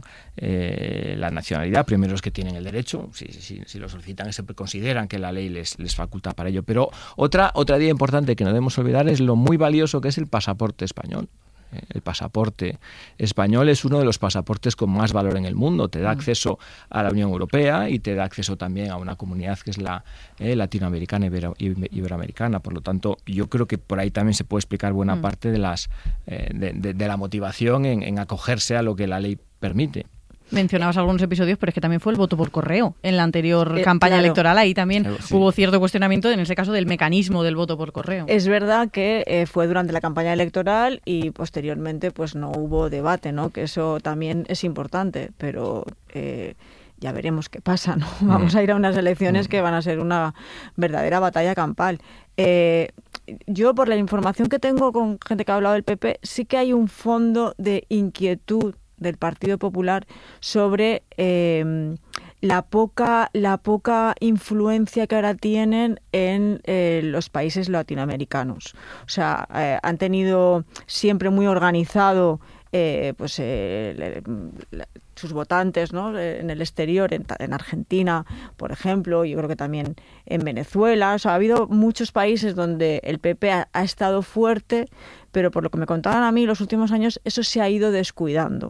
eh, la nacionalidad, primero los que tienen el derecho, si, si, si lo solicitan se consideran que la ley les, les faculta para ello, pero otra, otra idea importante que no debemos olvidar es lo muy valioso que es el pasaporte español. El pasaporte español es uno de los pasaportes con más valor en el mundo. Te da acceso a la Unión Europea y te da acceso también a una comunidad que es la eh, latinoamericana y ibero, iberoamericana. Por lo tanto, yo creo que por ahí también se puede explicar buena mm. parte de, las, eh, de, de, de la motivación en, en acogerse a lo que la ley permite. Mencionabas algunos episodios, pero es que también fue el voto por correo en la anterior eh, campaña claro. electoral. Ahí también sí. hubo cierto cuestionamiento, en ese caso, del mecanismo del voto por correo. Es verdad que eh, fue durante la campaña electoral y posteriormente pues no hubo debate, ¿no? Que eso también es importante, pero eh, ya veremos qué pasa, ¿no? Vamos a ir a unas elecciones que van a ser una verdadera batalla campal. Eh, yo, por la información que tengo con gente que ha hablado del P P, sí que hay un fondo de inquietud del Partido Popular sobre eh, la poca la poca influencia que ahora tienen en eh, los países latinoamericanos. O sea, eh, han tenido siempre muy organizado eh, pues eh, le, le, sus votantes, ¿no? En el exterior, en, en Argentina, por ejemplo, yo creo que también en Venezuela. O sea, ha habido muchos países donde el P P ha, ha estado fuerte, pero por lo que me contaban a mí, los últimos años eso se ha ido descuidando.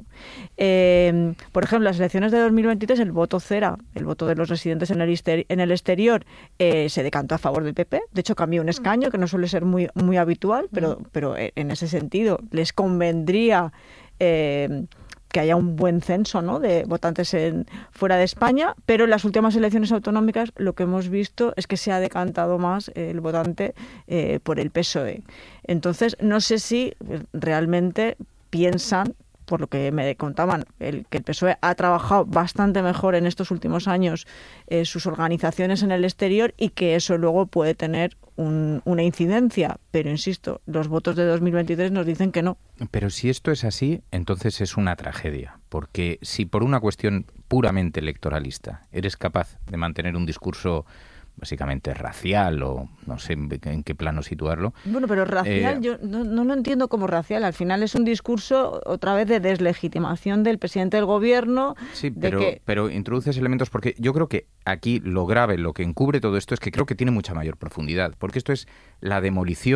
Eh, por ejemplo, las elecciones de dos mil veintitrés, el voto cera, el voto de los residentes en el, exter- en el exterior, eh, se decantó a favor del P P. De hecho, cambió un escaño, que no suele ser muy, muy habitual, pero, pero en ese sentido les convendría... Eh, que haya un buen censo, ¿no?, de votantes en, fuera de España, pero en las últimas elecciones autonómicas lo que hemos visto es que se ha decantado más el votante eh, por el P S O E. Entonces, no sé si realmente piensan, por lo que me contaban, el, que el P S O E ha trabajado bastante mejor en estos últimos años eh, sus organizaciones en el exterior y que eso luego puede tener un, una incidencia. Pero, insisto, los votos de dos mil veintitrés nos dicen que no. Pero si esto es así, entonces es una tragedia. Porque si por una cuestión puramente electoralista eres capaz de mantener un discurso básicamente racial o no sé en qué plano situarlo. Bueno, pero racial, eh, yo no, no lo entiendo como racial. Al final es un discurso otra vez de deslegitimación del presidente del gobierno. Sí, de pero, que... pero introduces elementos porque yo creo que aquí lo grave, lo que encubre todo esto es que creo que tiene mucha mayor profundidad, porque esto es la demolición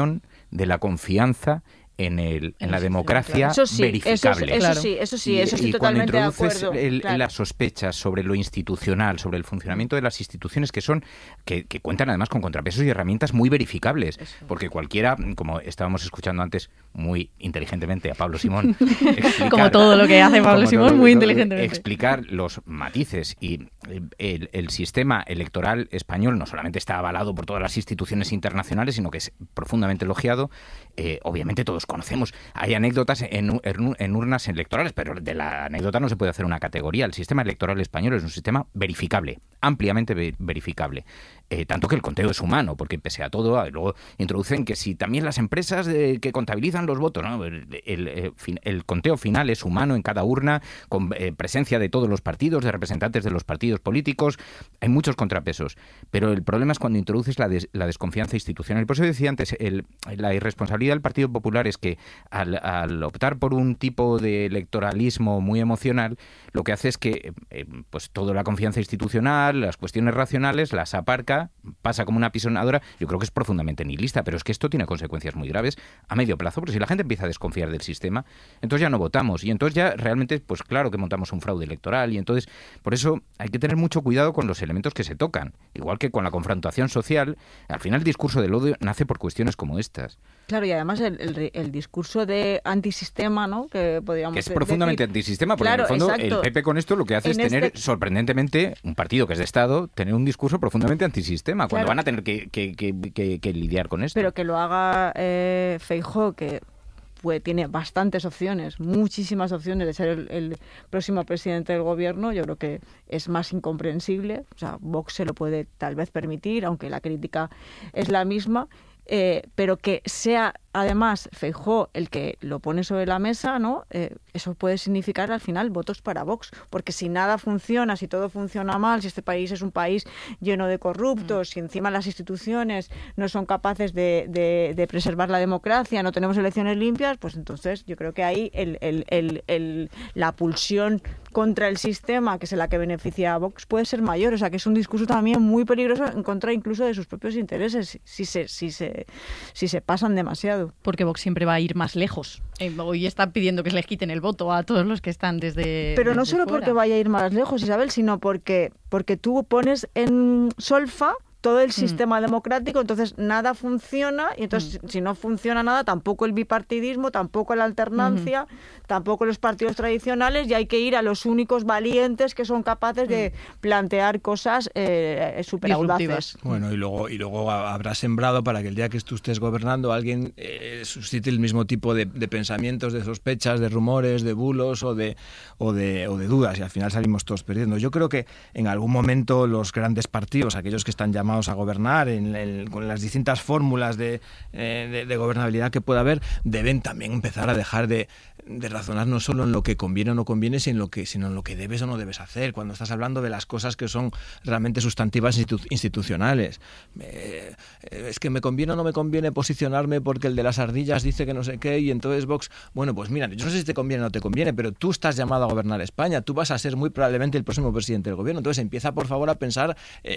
de la confianza en el en la democracia eso sí, verificable. Eso, eso sí, eso sí, eso estoy y, y totalmente de introduces acuerdo. El, claro. las sospechas sobre lo institucional, sobre el funcionamiento de las instituciones que son que, que cuentan además con contrapesos y herramientas muy verificables, eso. Porque cualquiera, como estábamos escuchando antes muy inteligentemente a Pablo Simón, explicar, como todo lo que hace Pablo Simón, muy inteligentemente, explicar los matices y el, el sistema electoral español no solamente está avalado por todas las instituciones internacionales, sino que es profundamente elogiado. Eh, obviamente todos conocemos, hay anécdotas en, en, en urnas electorales, pero de la anécdota no se puede hacer una categoría. El sistema electoral español es un sistema verificable, ampliamente ve, verificable. Eh, tanto que el conteo es humano, porque pese a todo, luego introducen que si también las empresas de, que contabilizan los votos, ¿no? el, el, el, el conteo final es humano en cada urna, con eh, presencia de todos los partidos, de representantes de los partidos políticos, hay muchos contrapesos, pero el problema es cuando introduces la, des, la desconfianza institucional. Y por eso decía antes, el, la irresponsabilidad del Partido Popular es que al, al optar por un tipo de electoralismo muy emocional, lo que hace es que eh, pues toda la confianza institucional, las cuestiones racionales, las aparca, pasa como una pisonadora. Yo creo que es profundamente nihilista, pero es que esto tiene consecuencias muy graves a medio plazo, porque si la gente empieza a desconfiar del sistema, entonces ya no votamos, y entonces ya realmente, pues claro que montamos un fraude electoral, y entonces, por eso hay que tener mucho cuidado con los elementos que se tocan, igual que con la confrontación social. Al final el discurso del odio nace por cuestiones como estas. Claro, y además el, el, el discurso de antisistema, ¿no? Que podríamos que es profundamente decir. antisistema, porque claro, en el fondo exacto. el P P con esto lo que hace en es tener, este... sorprendentemente, un partido que es de Estado, tener un discurso profundamente antisistema, cuando claro. van a tener que, que, que, que, que lidiar con esto. Pero que lo haga eh, Feijóo, que pues tiene bastantes opciones, muchísimas opciones de ser el, el próximo presidente del gobierno, yo creo que es más incomprensible. O sea, Vox se lo puede tal vez permitir, aunque la crítica es la misma, eh, pero que sea además Feijóo el que lo pone sobre la mesa, ¿no? Eh, eso puede significar al final votos para Vox, porque si nada funciona, si todo funciona mal, si este país es un país lleno de corruptos, mm. si encima las instituciones no son capaces de, de, de preservar la democracia, no tenemos elecciones limpias, pues entonces yo creo que ahí el, el, el, el, la pulsión contra el sistema, que es la que beneficia a Vox, puede ser mayor. O sea, que es un discurso también muy peligroso en contra incluso de sus propios intereses, si se, si se, si se pasan demasiado. Porque Vox siempre va a ir más lejos. Eh, hoy está pidiendo que se les quiten el voto a todos los que están desde Pero no desde solo fuera. Porque vaya a ir más lejos, Isabel, sino porque, porque tú pones en solfa todo el sistema mm. democrático, entonces nada funciona, y entonces mm. si no funciona nada, tampoco el bipartidismo, tampoco la alternancia, mm. tampoco los partidos tradicionales, y hay que ir a los únicos valientes que son capaces mm. de plantear cosas eh, súper audaces. Bueno, y luego, y luego habrá sembrado para que el día que tú estés gobernando alguien eh, suscite el mismo tipo de, de pensamientos, de sospechas, de rumores, de bulos o de, o, de, o de dudas, y al final salimos todos perdiendo. Yo creo que en algún momento los grandes partidos, aquellos que están llamados a gobernar en, en, con las distintas fórmulas de, eh, de, de gobernabilidad que pueda haber, deben también empezar a dejar de, de razonar no solo en lo que conviene o no conviene, sino en lo que, sino en lo que debes o no debes hacer, cuando estás hablando de las cosas que son realmente sustantivas institu- institucionales. Eh, es que me conviene o no me conviene posicionarme porque el de las ardillas dice que no sé qué, y entonces Vox, bueno, pues mira, yo no sé si te conviene o no te conviene, pero tú estás llamado a gobernar España, tú vas a ser muy probablemente el próximo presidente del gobierno, entonces empieza por favor a pensar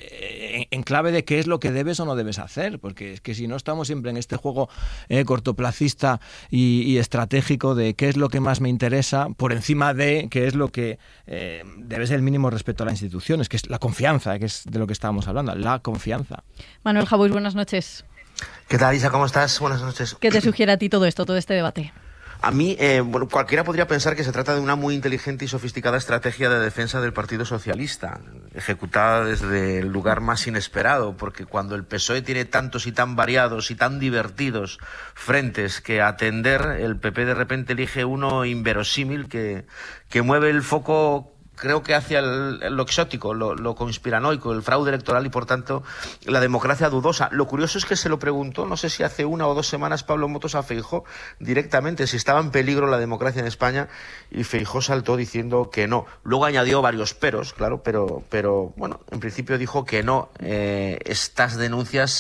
eh, en, en clave de qué es lo que debes o no debes hacer, porque es que si no estamos siempre en este juego eh, cortoplacista y, y estratégico de qué es lo que más me interesa, por encima de qué es lo que eh, debe ser el mínimo respeto a las instituciones, que es la confianza, que es de lo que estábamos hablando, la confianza. Manuel Jabús, buenas noches. ¿Qué tal, Isa? ¿Cómo estás? Buenas noches. ¿Qué te sugiere a ti todo esto, todo este debate? A mí, eh, bueno, cualquiera podría pensar que se trata de una muy inteligente y sofisticada estrategia de defensa del Partido Socialista, ejecutada desde el lugar más inesperado, porque cuando el P S O E tiene tantos y tan variados y tan divertidos frentes que atender, el P P de repente elige uno inverosímil que, que mueve el foco, creo que hacia el, lo exótico, lo, lo conspiranoico, el fraude electoral y, por tanto, la democracia dudosa. Lo curioso es que se lo preguntó, no sé si hace una o dos semanas, Pablo Motos a Feijóo directamente, si estaba en peligro la democracia en España, y Feijóo saltó diciendo que no. Luego añadió varios peros, claro, pero, pero bueno, en principio dijo que no. Eh, estas denuncias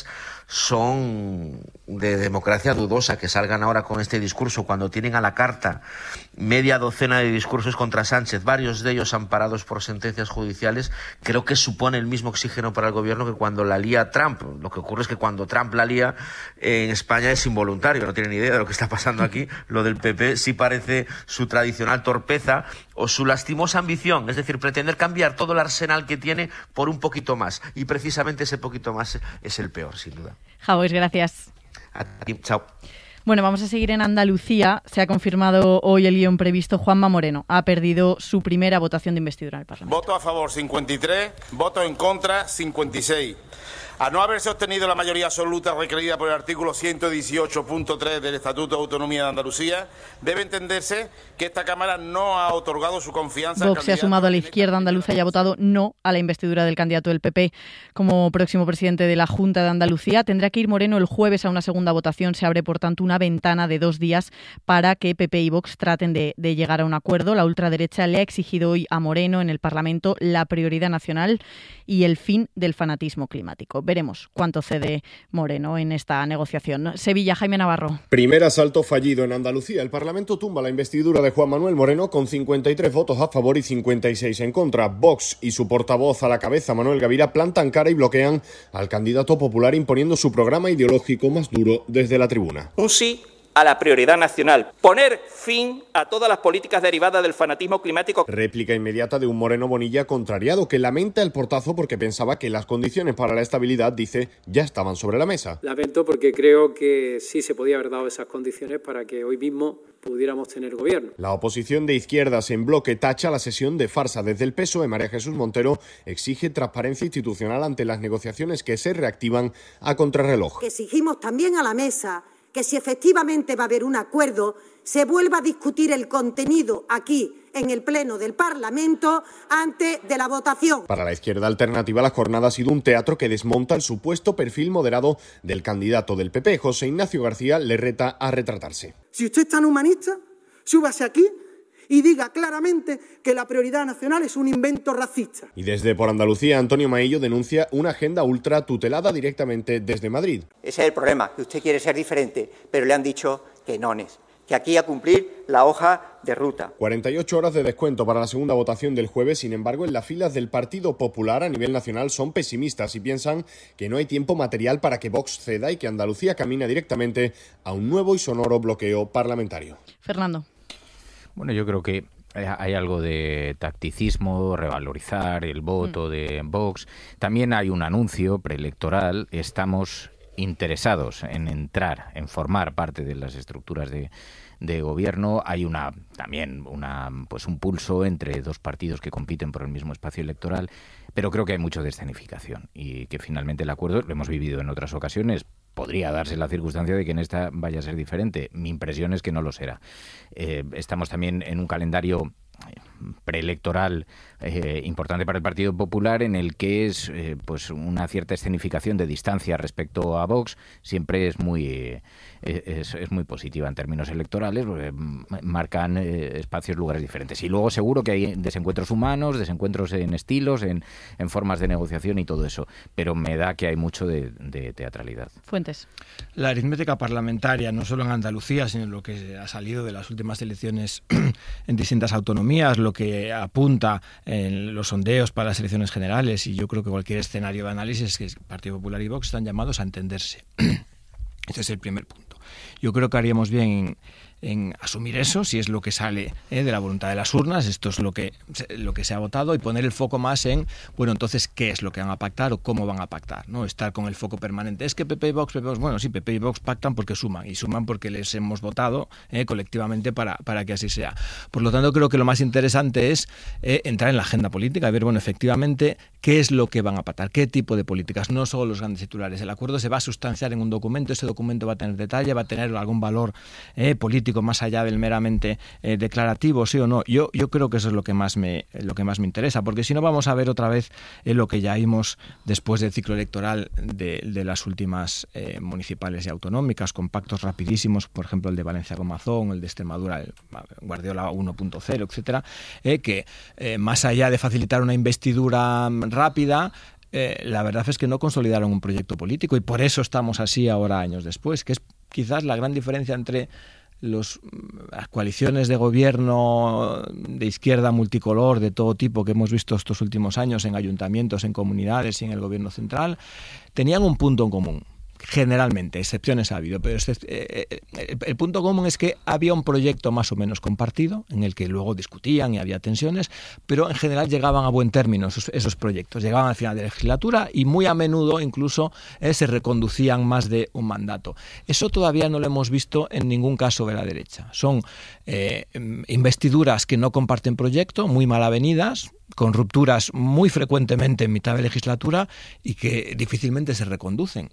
son de democracia dudosa, que salgan ahora con este discurso cuando tienen a la carta media docena de discursos contra Sánchez, varios de ellos amparados por sentencias judiciales. Creo que supone el mismo oxígeno para el gobierno que cuando la lía Trump. Lo que ocurre es que cuando Trump la lía en España es involuntario, no tienen ni idea de lo que está pasando aquí. Lo del P P sí parece su tradicional torpeza o su lastimosa ambición, es decir, pretender cambiar todo el arsenal que tiene por un poquito más, y precisamente ese poquito más es el peor, sin duda. Jaues, gracias. A ti, chao. Bueno, vamos a seguir en Andalucía. Se ha confirmado hoy el guión previsto. Juanma Moreno ha perdido su primera votación de investidura en el Parlamento. Voto a favor cincuenta y tres, voto en contra cincuenta y seis. A no haberse obtenido la mayoría absoluta requerida por el artículo ciento dieciocho punto tres del Estatuto de Autonomía de Andalucía, debe entenderse que esta Cámara no ha otorgado su confianza. Vox se ha sumado a la izquierda andaluza y ha votado no a la investidura del candidato del P P como próximo presidente de la Junta de Andalucía. Tendrá que ir Moreno el jueves a una segunda votación. Se abre, por tanto, una ventana de dos días para que P P y Vox traten de, de llegar a un acuerdo. La ultraderecha le ha exigido hoy a Moreno en el Parlamento la prioridad nacional y el fin del fanatismo climático. Veremos cuánto cede Moreno en esta negociación. Sevilla, Jaime Navarro. Primer asalto fallido en Andalucía. El Parlamento tumba la investidura de Juan Manuel Moreno con cincuenta y tres votos a favor y cincuenta y seis en contra. Vox y su portavoz a la cabeza, Manuel Gavira, plantan cara y bloquean al candidato popular imponiendo su programa ideológico más duro desde la tribuna. Un sí a la prioridad nacional. Poner fin a todas las políticas derivadas del fanatismo climático. Réplica inmediata de un Moreno Bonilla contrariado que lamenta el portazo porque pensaba que las condiciones para la estabilidad, dice, ya estaban sobre la mesa. Lamento porque creo que sí se podía haber dado esas condiciones para que hoy mismo pudiéramos tener gobierno. La oposición de izquierdas en bloque tacha la sesión de farsa. Desde el P S O E, María Jesús Montero exige transparencia institucional ante las negociaciones que se reactivan a contrarreloj. Exigimos también a la mesa que si efectivamente va a haber un acuerdo, se vuelva a discutir el contenido aquí, en el Pleno del Parlamento, antes de la votación. Para la izquierda alternativa, la jornada ha sido un teatro que desmonta el supuesto perfil moderado del candidato del P P. José Ignacio García le reta a retratarse. Si usted es tan humanista, súbase aquí y diga claramente que la prioridad nacional es un invento racista. Y desde Por Andalucía, Antonio Maillo denuncia una agenda ultra tutelada directamente desde Madrid. Ese es el problema, que usted quiere ser diferente, pero le han dicho que no es, que aquí a cumplir la hoja de ruta. cuarenta y ocho horas de descuento para la segunda votación del jueves. Sin embargo, en las filas del Partido Popular a nivel nacional son pesimistas y piensan que no hay tiempo material para que Vox ceda y que Andalucía camina directamente a un nuevo y sonoro bloqueo parlamentario. Fernando. Bueno, yo creo que hay algo de tacticismo, revalorizar el voto de Vox. También hay un anuncio preelectoral. Estamos interesados en entrar, en formar parte de las estructuras de, de gobierno. Hay una también una pues un pulso entre dos partidos que compiten por el mismo espacio electoral, pero creo que hay mucho de escenificación y que finalmente el acuerdo, lo hemos vivido en otras ocasiones, podría darse la circunstancia de que en esta vaya a ser diferente. Mi impresión es que no lo será. Eh, estamos también en un calendario preelectoral eh, importante para el Partido Popular, en el que es eh, pues una cierta escenificación de distancia respecto a Vox. Siempre es muy eh, es, es muy positiva en términos electorales, porque marcan eh, espacios, lugares diferentes. Y luego seguro que hay desencuentros humanos, desencuentros en estilos, en, en formas de negociación y todo eso, pero me da que hay mucho de, de teatralidad. Fuentes. La aritmética parlamentaria, no solo en Andalucía, sino lo que ha salido de las últimas elecciones en distintas autonomías, lo que apunta en los sondeos para las elecciones generales, y yo creo que cualquier escenario de análisis, es que el Partido Popular y Vox están llamados a entenderse. Este es el primer punto. Yo creo que haríamos bien en, en asumir eso, si es lo que sale eh, de la voluntad de las urnas, esto es lo que, lo que se ha votado, y poner el foco más en, bueno, entonces, ¿qué es lo que van a pactar o cómo van a pactar? ¿No? Estar con el foco permanente. Es que P P y Vox, P P y Vox, bueno, sí, P P y Vox pactan porque suman, y suman porque les hemos votado eh, colectivamente para, para que así sea. Por lo tanto, creo que lo más interesante es eh, entrar en la agenda política y ver, bueno, efectivamente, qué es lo que van a pactar, qué tipo de políticas, no solo los grandes titulares. El acuerdo se va a sustanciar en un documento, ese documento va a tener detalle, va a tener algún valor eh, político más allá del meramente eh, declarativo, sí o no. Yo, yo creo que eso es lo que más me, lo que más me interesa, porque si no vamos a ver otra vez eh, lo que ya vimos después del ciclo electoral de, de las últimas eh, municipales y autonómicas, con pactos rapidísimos, por ejemplo el de Valencia con Mazón, el de Extremadura, el Guardiola uno punto cero, etcétera, eh, que eh, más allá de facilitar una investidura rápida, eh, la verdad es que no consolidaron un proyecto político y por eso estamos así ahora años después, que es quizás la gran diferencia entre los, las coaliciones de gobierno de izquierda multicolor de todo tipo que hemos visto estos últimos años en ayuntamientos, en comunidades y en el gobierno central. Tenían un punto en común. Generalmente, excepciones ha habido, pero eh, el, el punto común es que había un proyecto más o menos compartido, en el que luego discutían y había tensiones, pero en general llegaban a buen término esos, esos proyectos, llegaban al final de la legislatura y muy a menudo incluso eh, se reconducían más de un mandato. Eso todavía no lo hemos visto en ningún caso de la derecha. Son eh, investiduras que no comparten proyecto, muy mal avenidas, con rupturas muy frecuentemente en mitad de legislatura y que difícilmente se reconducen.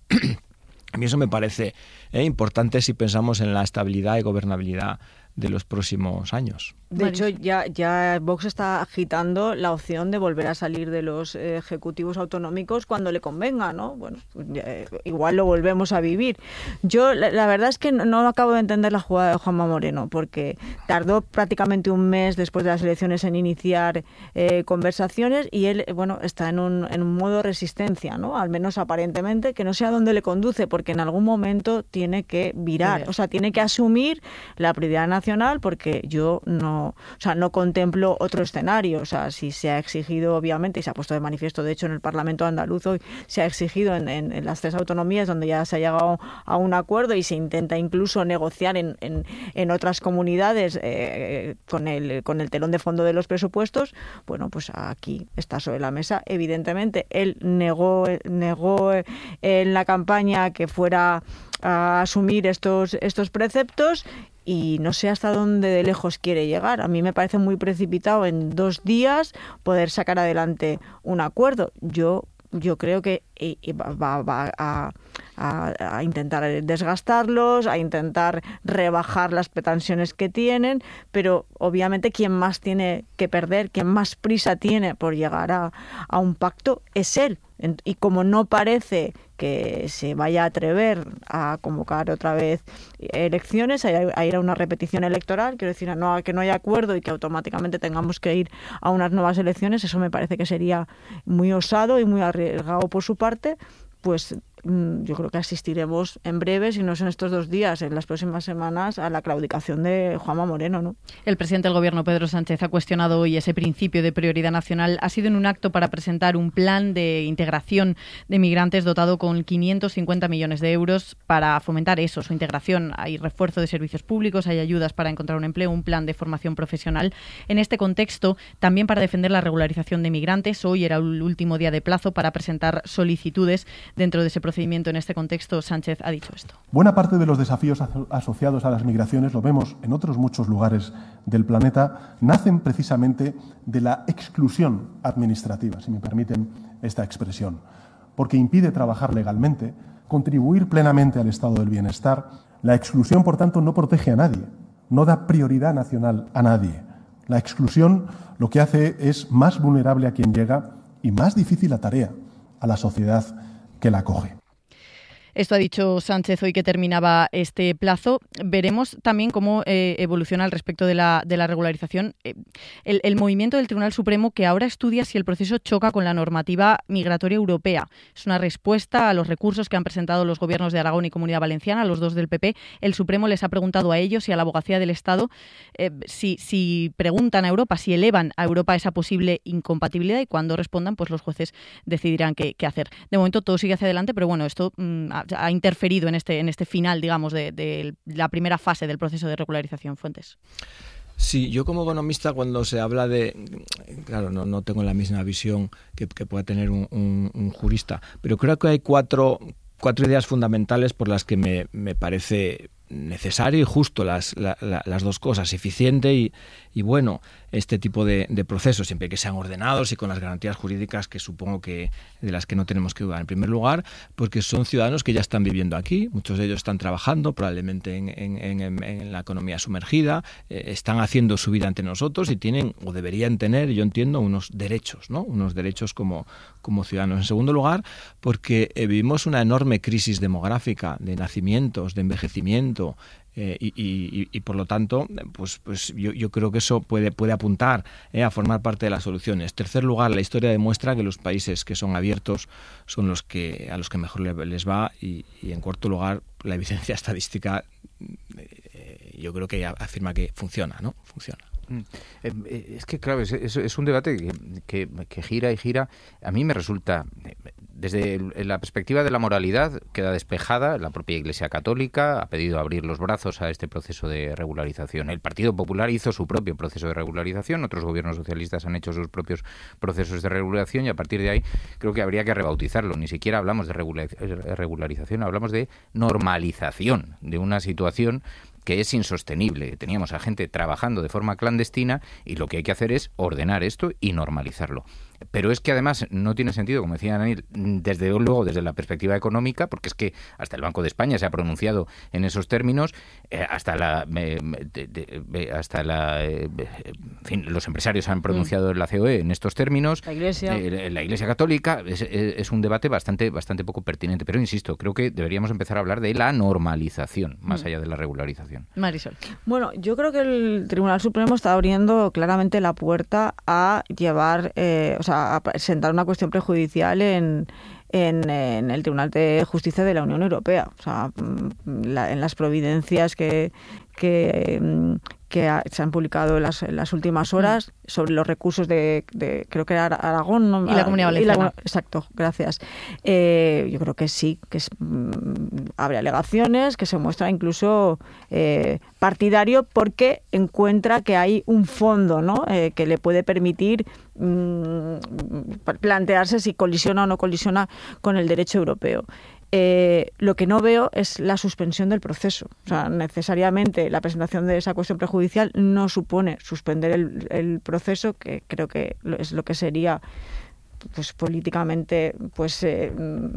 A mí eso me parece eh, importante si pensamos en la estabilidad y gobernabilidad de los próximos años. De hecho, ya, ya Vox está agitando la opción de volver a salir de los eh, ejecutivos autonómicos cuando le convenga, ¿no? Bueno, ya, eh, igual lo volvemos a vivir. Yo, la, la verdad es que no, no acabo de entender la jugada de Juanma Moreno, porque tardó prácticamente un mes después de las elecciones en iniciar eh, conversaciones y él, bueno, está en un, en un modo resistencia, ¿no? Al menos aparentemente, que no sé a dónde le conduce, porque en algún momento tiene que virar, o sea, tiene que asumir la prioridad nacional, porque yo no o sea, no contemplo otro escenario. O sea, si se ha exigido, obviamente, y se ha puesto de manifiesto, de hecho, en el Parlamento andaluz hoy, se ha exigido en, en, en las tres autonomías donde ya se ha llegado a un acuerdo y se intenta incluso negociar en, en, en otras comunidades eh, con, el, con el telón de fondo de los presupuestos. Bueno, pues aquí está sobre la mesa. Evidentemente, él negó, negó en la campaña que fuera a asumir estos, estos preceptos y no sé hasta dónde de lejos quiere llegar. A mí me parece muy precipitado en dos días poder sacar adelante un acuerdo. Yo yo creo que va, va a, a, a intentar desgastarlos, a intentar rebajar las pretensiones que tienen, pero obviamente quien más tiene que perder, quien más prisa tiene por llegar a, a un pacto es él. Y como no parece que se vaya a atrever a convocar otra vez elecciones, a ir a una repetición electoral, quiero decir, no, que no haya acuerdo y que automáticamente tengamos que ir a unas nuevas elecciones, eso me parece que sería muy osado y muy arriesgado por su parte. Pues yo creo que asistiremos en breve, si no es en estos dos días, en las próximas semanas, a la claudicación de Juanma Moreno, ¿no? El presidente del Gobierno, Pedro Sánchez, ha cuestionado hoy ese principio de prioridad nacional. Ha sido en un acto para presentar un plan de integración de migrantes dotado con quinientos cincuenta millones de euros para fomentar eso, su integración. Hay refuerzo de servicios públicos, hay ayudas para encontrar un empleo, un plan de formación profesional. En este contexto, también para defender la regularización de migrantes, hoy era el último día de plazo para presentar solicitudes dentro de ese procedimiento. En este contexto, Sánchez ha dicho esto. Buena parte de los desafíos asociados a las migraciones, lo vemos en otros muchos lugares del planeta, nacen precisamente de la exclusión administrativa, si me permiten esta expresión, porque impide trabajar legalmente, contribuir plenamente al estado del bienestar. La exclusión, por tanto, no protege a nadie, no da prioridad nacional a nadie. La exclusión lo que hace es más vulnerable a quien llega y más difícil la tarea a la sociedad que la acoge. Esto ha dicho Sánchez hoy que terminaba este plazo. Veremos también cómo eh, evoluciona al respecto de la, de la regularización eh, el, el movimiento del Tribunal Supremo, que ahora estudia si el proceso choca con la normativa migratoria europea. Es una respuesta a los recursos que han presentado los gobiernos de Aragón y Comunidad Valenciana, los dos del P P. El Supremo les ha preguntado a ellos y a la Abogacía del Estado eh, si, si preguntan a Europa, si elevan a Europa esa posible incompatibilidad, y cuando respondan, pues los jueces decidirán qué, qué hacer. De momento todo sigue hacia adelante, pero bueno, esto mmm, ha, ha interferido en este, en este final, digamos, de, de la primera fase del proceso de regularización. Fuentes. Sí, yo como economista, cuando se habla de... Claro, no, no tengo la misma visión que, que pueda tener un, un, un jurista, pero creo que hay cuatro, cuatro ideas fundamentales por las que me, me parece necesario y justo las, la, la, las dos cosas, eficiente y, y bueno, este tipo de, de procesos, siempre que sean ordenados y con las garantías jurídicas que supongo que de las que no tenemos que dudar. En primer lugar, porque son ciudadanos que ya están viviendo aquí, muchos de ellos están trabajando probablemente en, en, en, en la economía sumergida, eh, están haciendo su vida ante nosotros y tienen, o deberían tener, yo entiendo, unos derechos, ¿no? Unos derechos como, como ciudadanos. En segundo lugar, porque eh, vivimos una enorme crisis demográfica de nacimientos, de envejecimiento, Eh, y, y, y por lo tanto, pues, pues yo, yo creo que eso puede, puede apuntar eh, a formar parte de las soluciones. En tercer lugar, la historia demuestra que los países que son abiertos son los que a los que mejor les va y, y en cuarto lugar, la evidencia estadística eh, yo creo que afirma que funciona, ¿no? Funciona. Es que, claro, es, es, es un debate que, que, que gira y gira. A mí me resulta, desde la perspectiva de la moralidad, queda despejada. La propia Iglesia Católica ha pedido abrir los brazos a este proceso de regularización. El Partido Popular hizo su propio proceso de regularización, otros gobiernos socialistas han hecho sus propios procesos de regularización y a partir de ahí creo que habría que rebautizarlo. Ni siquiera hablamos de regularización, hablamos de normalización de una situación que es insostenible. Teníamos a gente trabajando de forma clandestina y lo que hay que hacer es ordenar esto y normalizarlo. Pero es que además no tiene sentido, como decía Daniel, desde luego desde la perspectiva económica, porque es que hasta el Banco de España se ha pronunciado en esos términos, eh, hasta la, eh, de, de, hasta la, eh, en fin, los empresarios han pronunciado mm. en la C O E en estos términos. La Iglesia, eh, la Iglesia Católica es, es un debate bastante, bastante poco pertinente. Pero insisto, creo que deberíamos empezar a hablar de la normalización más mm. allá de la regularización. Marisol. Bueno, yo creo que el Tribunal Supremo está abriendo claramente la puerta a llevar, eh, o sea, a presentar una cuestión prejudicial en, en, en el Tribunal de Justicia de la Unión Europea. O sea, la, en las providencias que, que, que ha, se han publicado en las, en las últimas horas sobre los recursos de, de creo que era Aragón, ¿no? Y la Comunidad Valenciana. La, exacto, gracias. Eh, yo creo que sí, que es, mm, abre alegaciones, que se muestra incluso eh, partidario porque encuentra que hay un fondo, ¿no? Eh, que le puede permitir mm, plantearse si colisiona o no colisiona con el derecho europeo. Eh, lo que no veo es la suspensión del proceso. O sea, necesariamente la presentación de esa cuestión prejudicial no supone suspender el, el proceso, que creo que es lo que sería pues políticamente pues eh,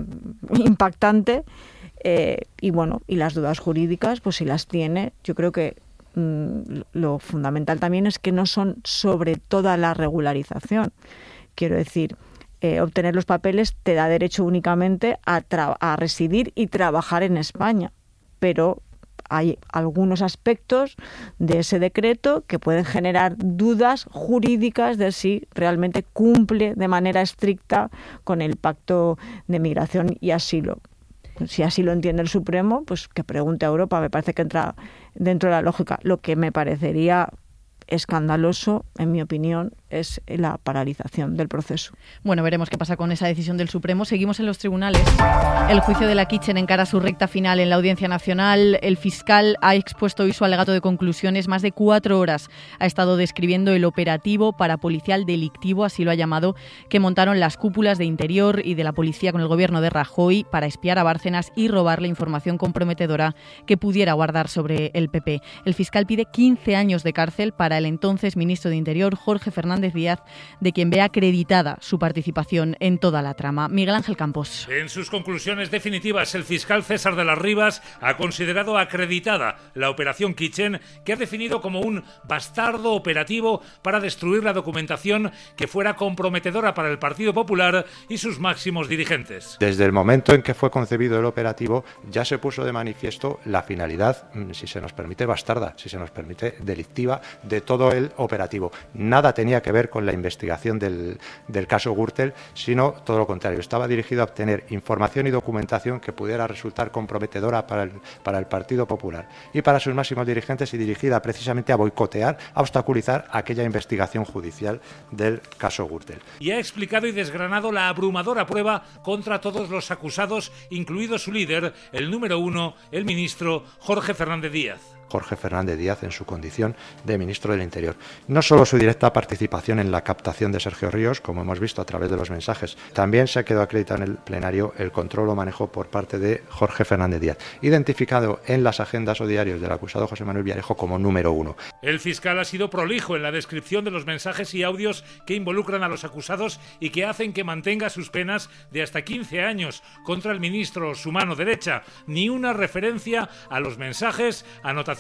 impactante. Eh, y bueno, y las dudas jurídicas, pues si las tiene, yo creo que mm, lo fundamental también es que no son sobre toda la regularización. Quiero decir, Eh, obtener los papeles te da derecho únicamente a, tra- a residir y trabajar en España, pero hay algunos aspectos de ese decreto que pueden generar dudas jurídicas de si realmente cumple de manera estricta con el Pacto de Migración y Asilo. Si así lo entiende el Supremo, pues que pregunte a Europa, me parece que entra dentro de la lógica. Lo que me parecería escandaloso, en mi opinión, es la paralización del proceso. Bueno, veremos qué pasa con esa decisión del Supremo. Seguimos en los tribunales. El juicio de la Kitchen encara su recta final en la Audiencia Nacional. El fiscal ha expuesto hoy su alegato de conclusiones. Más de cuatro horas ha estado describiendo el operativo parapolicial delictivo, así lo ha llamado, que montaron las cúpulas de Interior y de la Policía con el gobierno de Rajoy para espiar a Bárcenas y robarle información comprometedora que pudiera guardar sobre el P P. El fiscal pide quince años de cárcel para el entonces ministro de Interior, Jorge Fernández Díaz, de quien ve acreditada su participación en toda la trama. Miguel Ángel Campos. En sus conclusiones definitivas, el fiscal César de las Rivas ha considerado acreditada la operación Kitchen, que ha definido como un bastardo operativo para destruir la documentación que fuera comprometedora para el Partido Popular y sus máximos dirigentes. Desde el momento en que fue concebido el operativo, ya se puso de manifiesto la finalidad, si se nos permite, bastarda, si se nos permite, delictiva, de todo el operativo. Nada tenía que ver con la investigación del, del caso Gürtel, sino todo lo contrario. Estaba dirigido a obtener información y documentación que pudiera resultar comprometedora para el, para el Partido Popular y para sus máximos dirigentes, y dirigida precisamente a boicotear, a obstaculizar aquella investigación judicial del caso Gürtel. Y ha explicado y desgranado la abrumadora prueba contra todos los acusados, incluido su líder, el número uno, el ministro Jorge Fernández Díaz. Jorge Fernández Díaz en su condición de ministro del Interior. No solo su directa participación en la captación de Sergio Ríos, como hemos visto a través de los mensajes, también se quedó acreditado en el plenario el control o manejo por parte de Jorge Fernández Díaz, identificado en las agendas o diarios del acusado José Manuel Villarejo como número uno. El fiscal ha sido prolijo en la descripción de los mensajes y audios que involucran a los acusados y que hacen que mantenga sus penas de hasta quince años contra el ministro, su mano derecha. Ni una referencia a los mensajes, anotaciones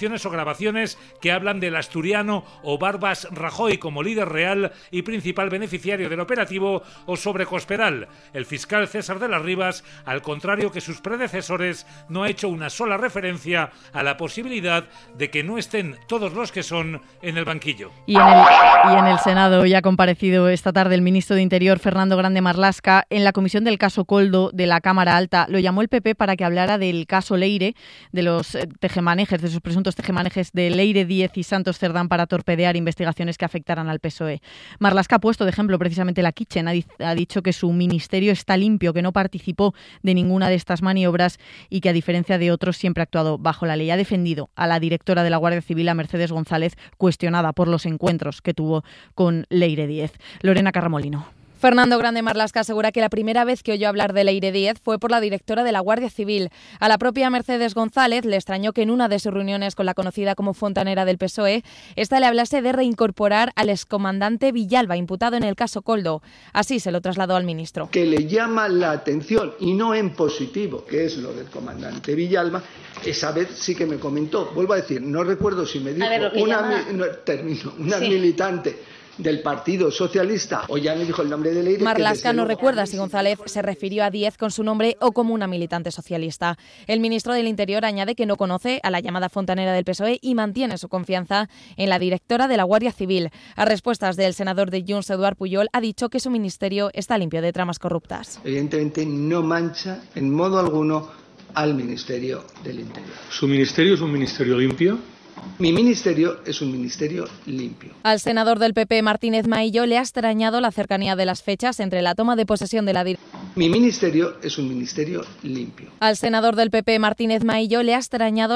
filtraciones o grabaciones que hablan del asturiano o Barbas Rajoy como líder real y principal beneficiario del operativo, o sobre Cospedal. El fiscal César de las Rivas, al contrario que sus predecesores, no ha hecho una sola referencia a la posibilidad de que no estén todos los que son en el banquillo. Y en el, y en el Senado ya ha comparecido esta tarde el ministro de Interior, Fernando Grande Marlaska, en la comisión del caso Koldo de la Cámara Alta. Lo llamó el P P para que hablara del caso Leire, de los tejemanejes, de sus presuntos tejemanejes de Leire Díez y Santos Cerdán para torpedear investigaciones que afectaran al P S O E. Marlaska ha puesto de ejemplo precisamente la Kitchen, ha, di- ha dicho que su ministerio está limpio, que no participó de ninguna de estas maniobras y que a diferencia de otros siempre ha actuado bajo la ley. Ha defendido a la directora de la Guardia Civil, a Mercedes González, cuestionada por los encuentros que tuvo con Leire Díez. Lorena Carramolino. Fernando Grande Marlaska asegura que la primera vez que oyó hablar de Leire Díez fue por la directora de la Guardia Civil. A la propia Mercedes González le extrañó que en una de sus reuniones con la conocida como fontanera del P S O E, esta le hablase de reincorporar al excomandante Villalba, imputado en el caso Koldo. Así se lo trasladó al ministro. Que le llama la atención, y no en positivo, que es lo del comandante Villalba. Esa vez sí que me comentó, vuelvo a decir, no recuerdo si me dijo ver, una, llama... no, termino, una sí. militante del Partido Socialista, o ya me dijo el nombre de Leire. Marlaska no recuerda si González se refirió a Díez con su nombre o como una militante socialista. El ministro del Interior añade que no conoce a la llamada fontanera del P S O E y mantiene su confianza en la directora de la Guardia Civil. A respuestas del senador de Junts, Eduard Pujol, ha dicho que su ministerio está limpio de tramas corruptas. Evidentemente no mancha en modo alguno al Ministerio del Interior. ¿Su ministerio es un ministerio limpio? Mi ministerio es un ministerio limpio. Al senador del P P, Martínez Maillo, le ha extrañado la cercanía de las fechas entre la toma de posesión de la dirección. Mi ministerio es un ministerio limpio. Al senador del P P, Martínez Maillo, le ha extrañado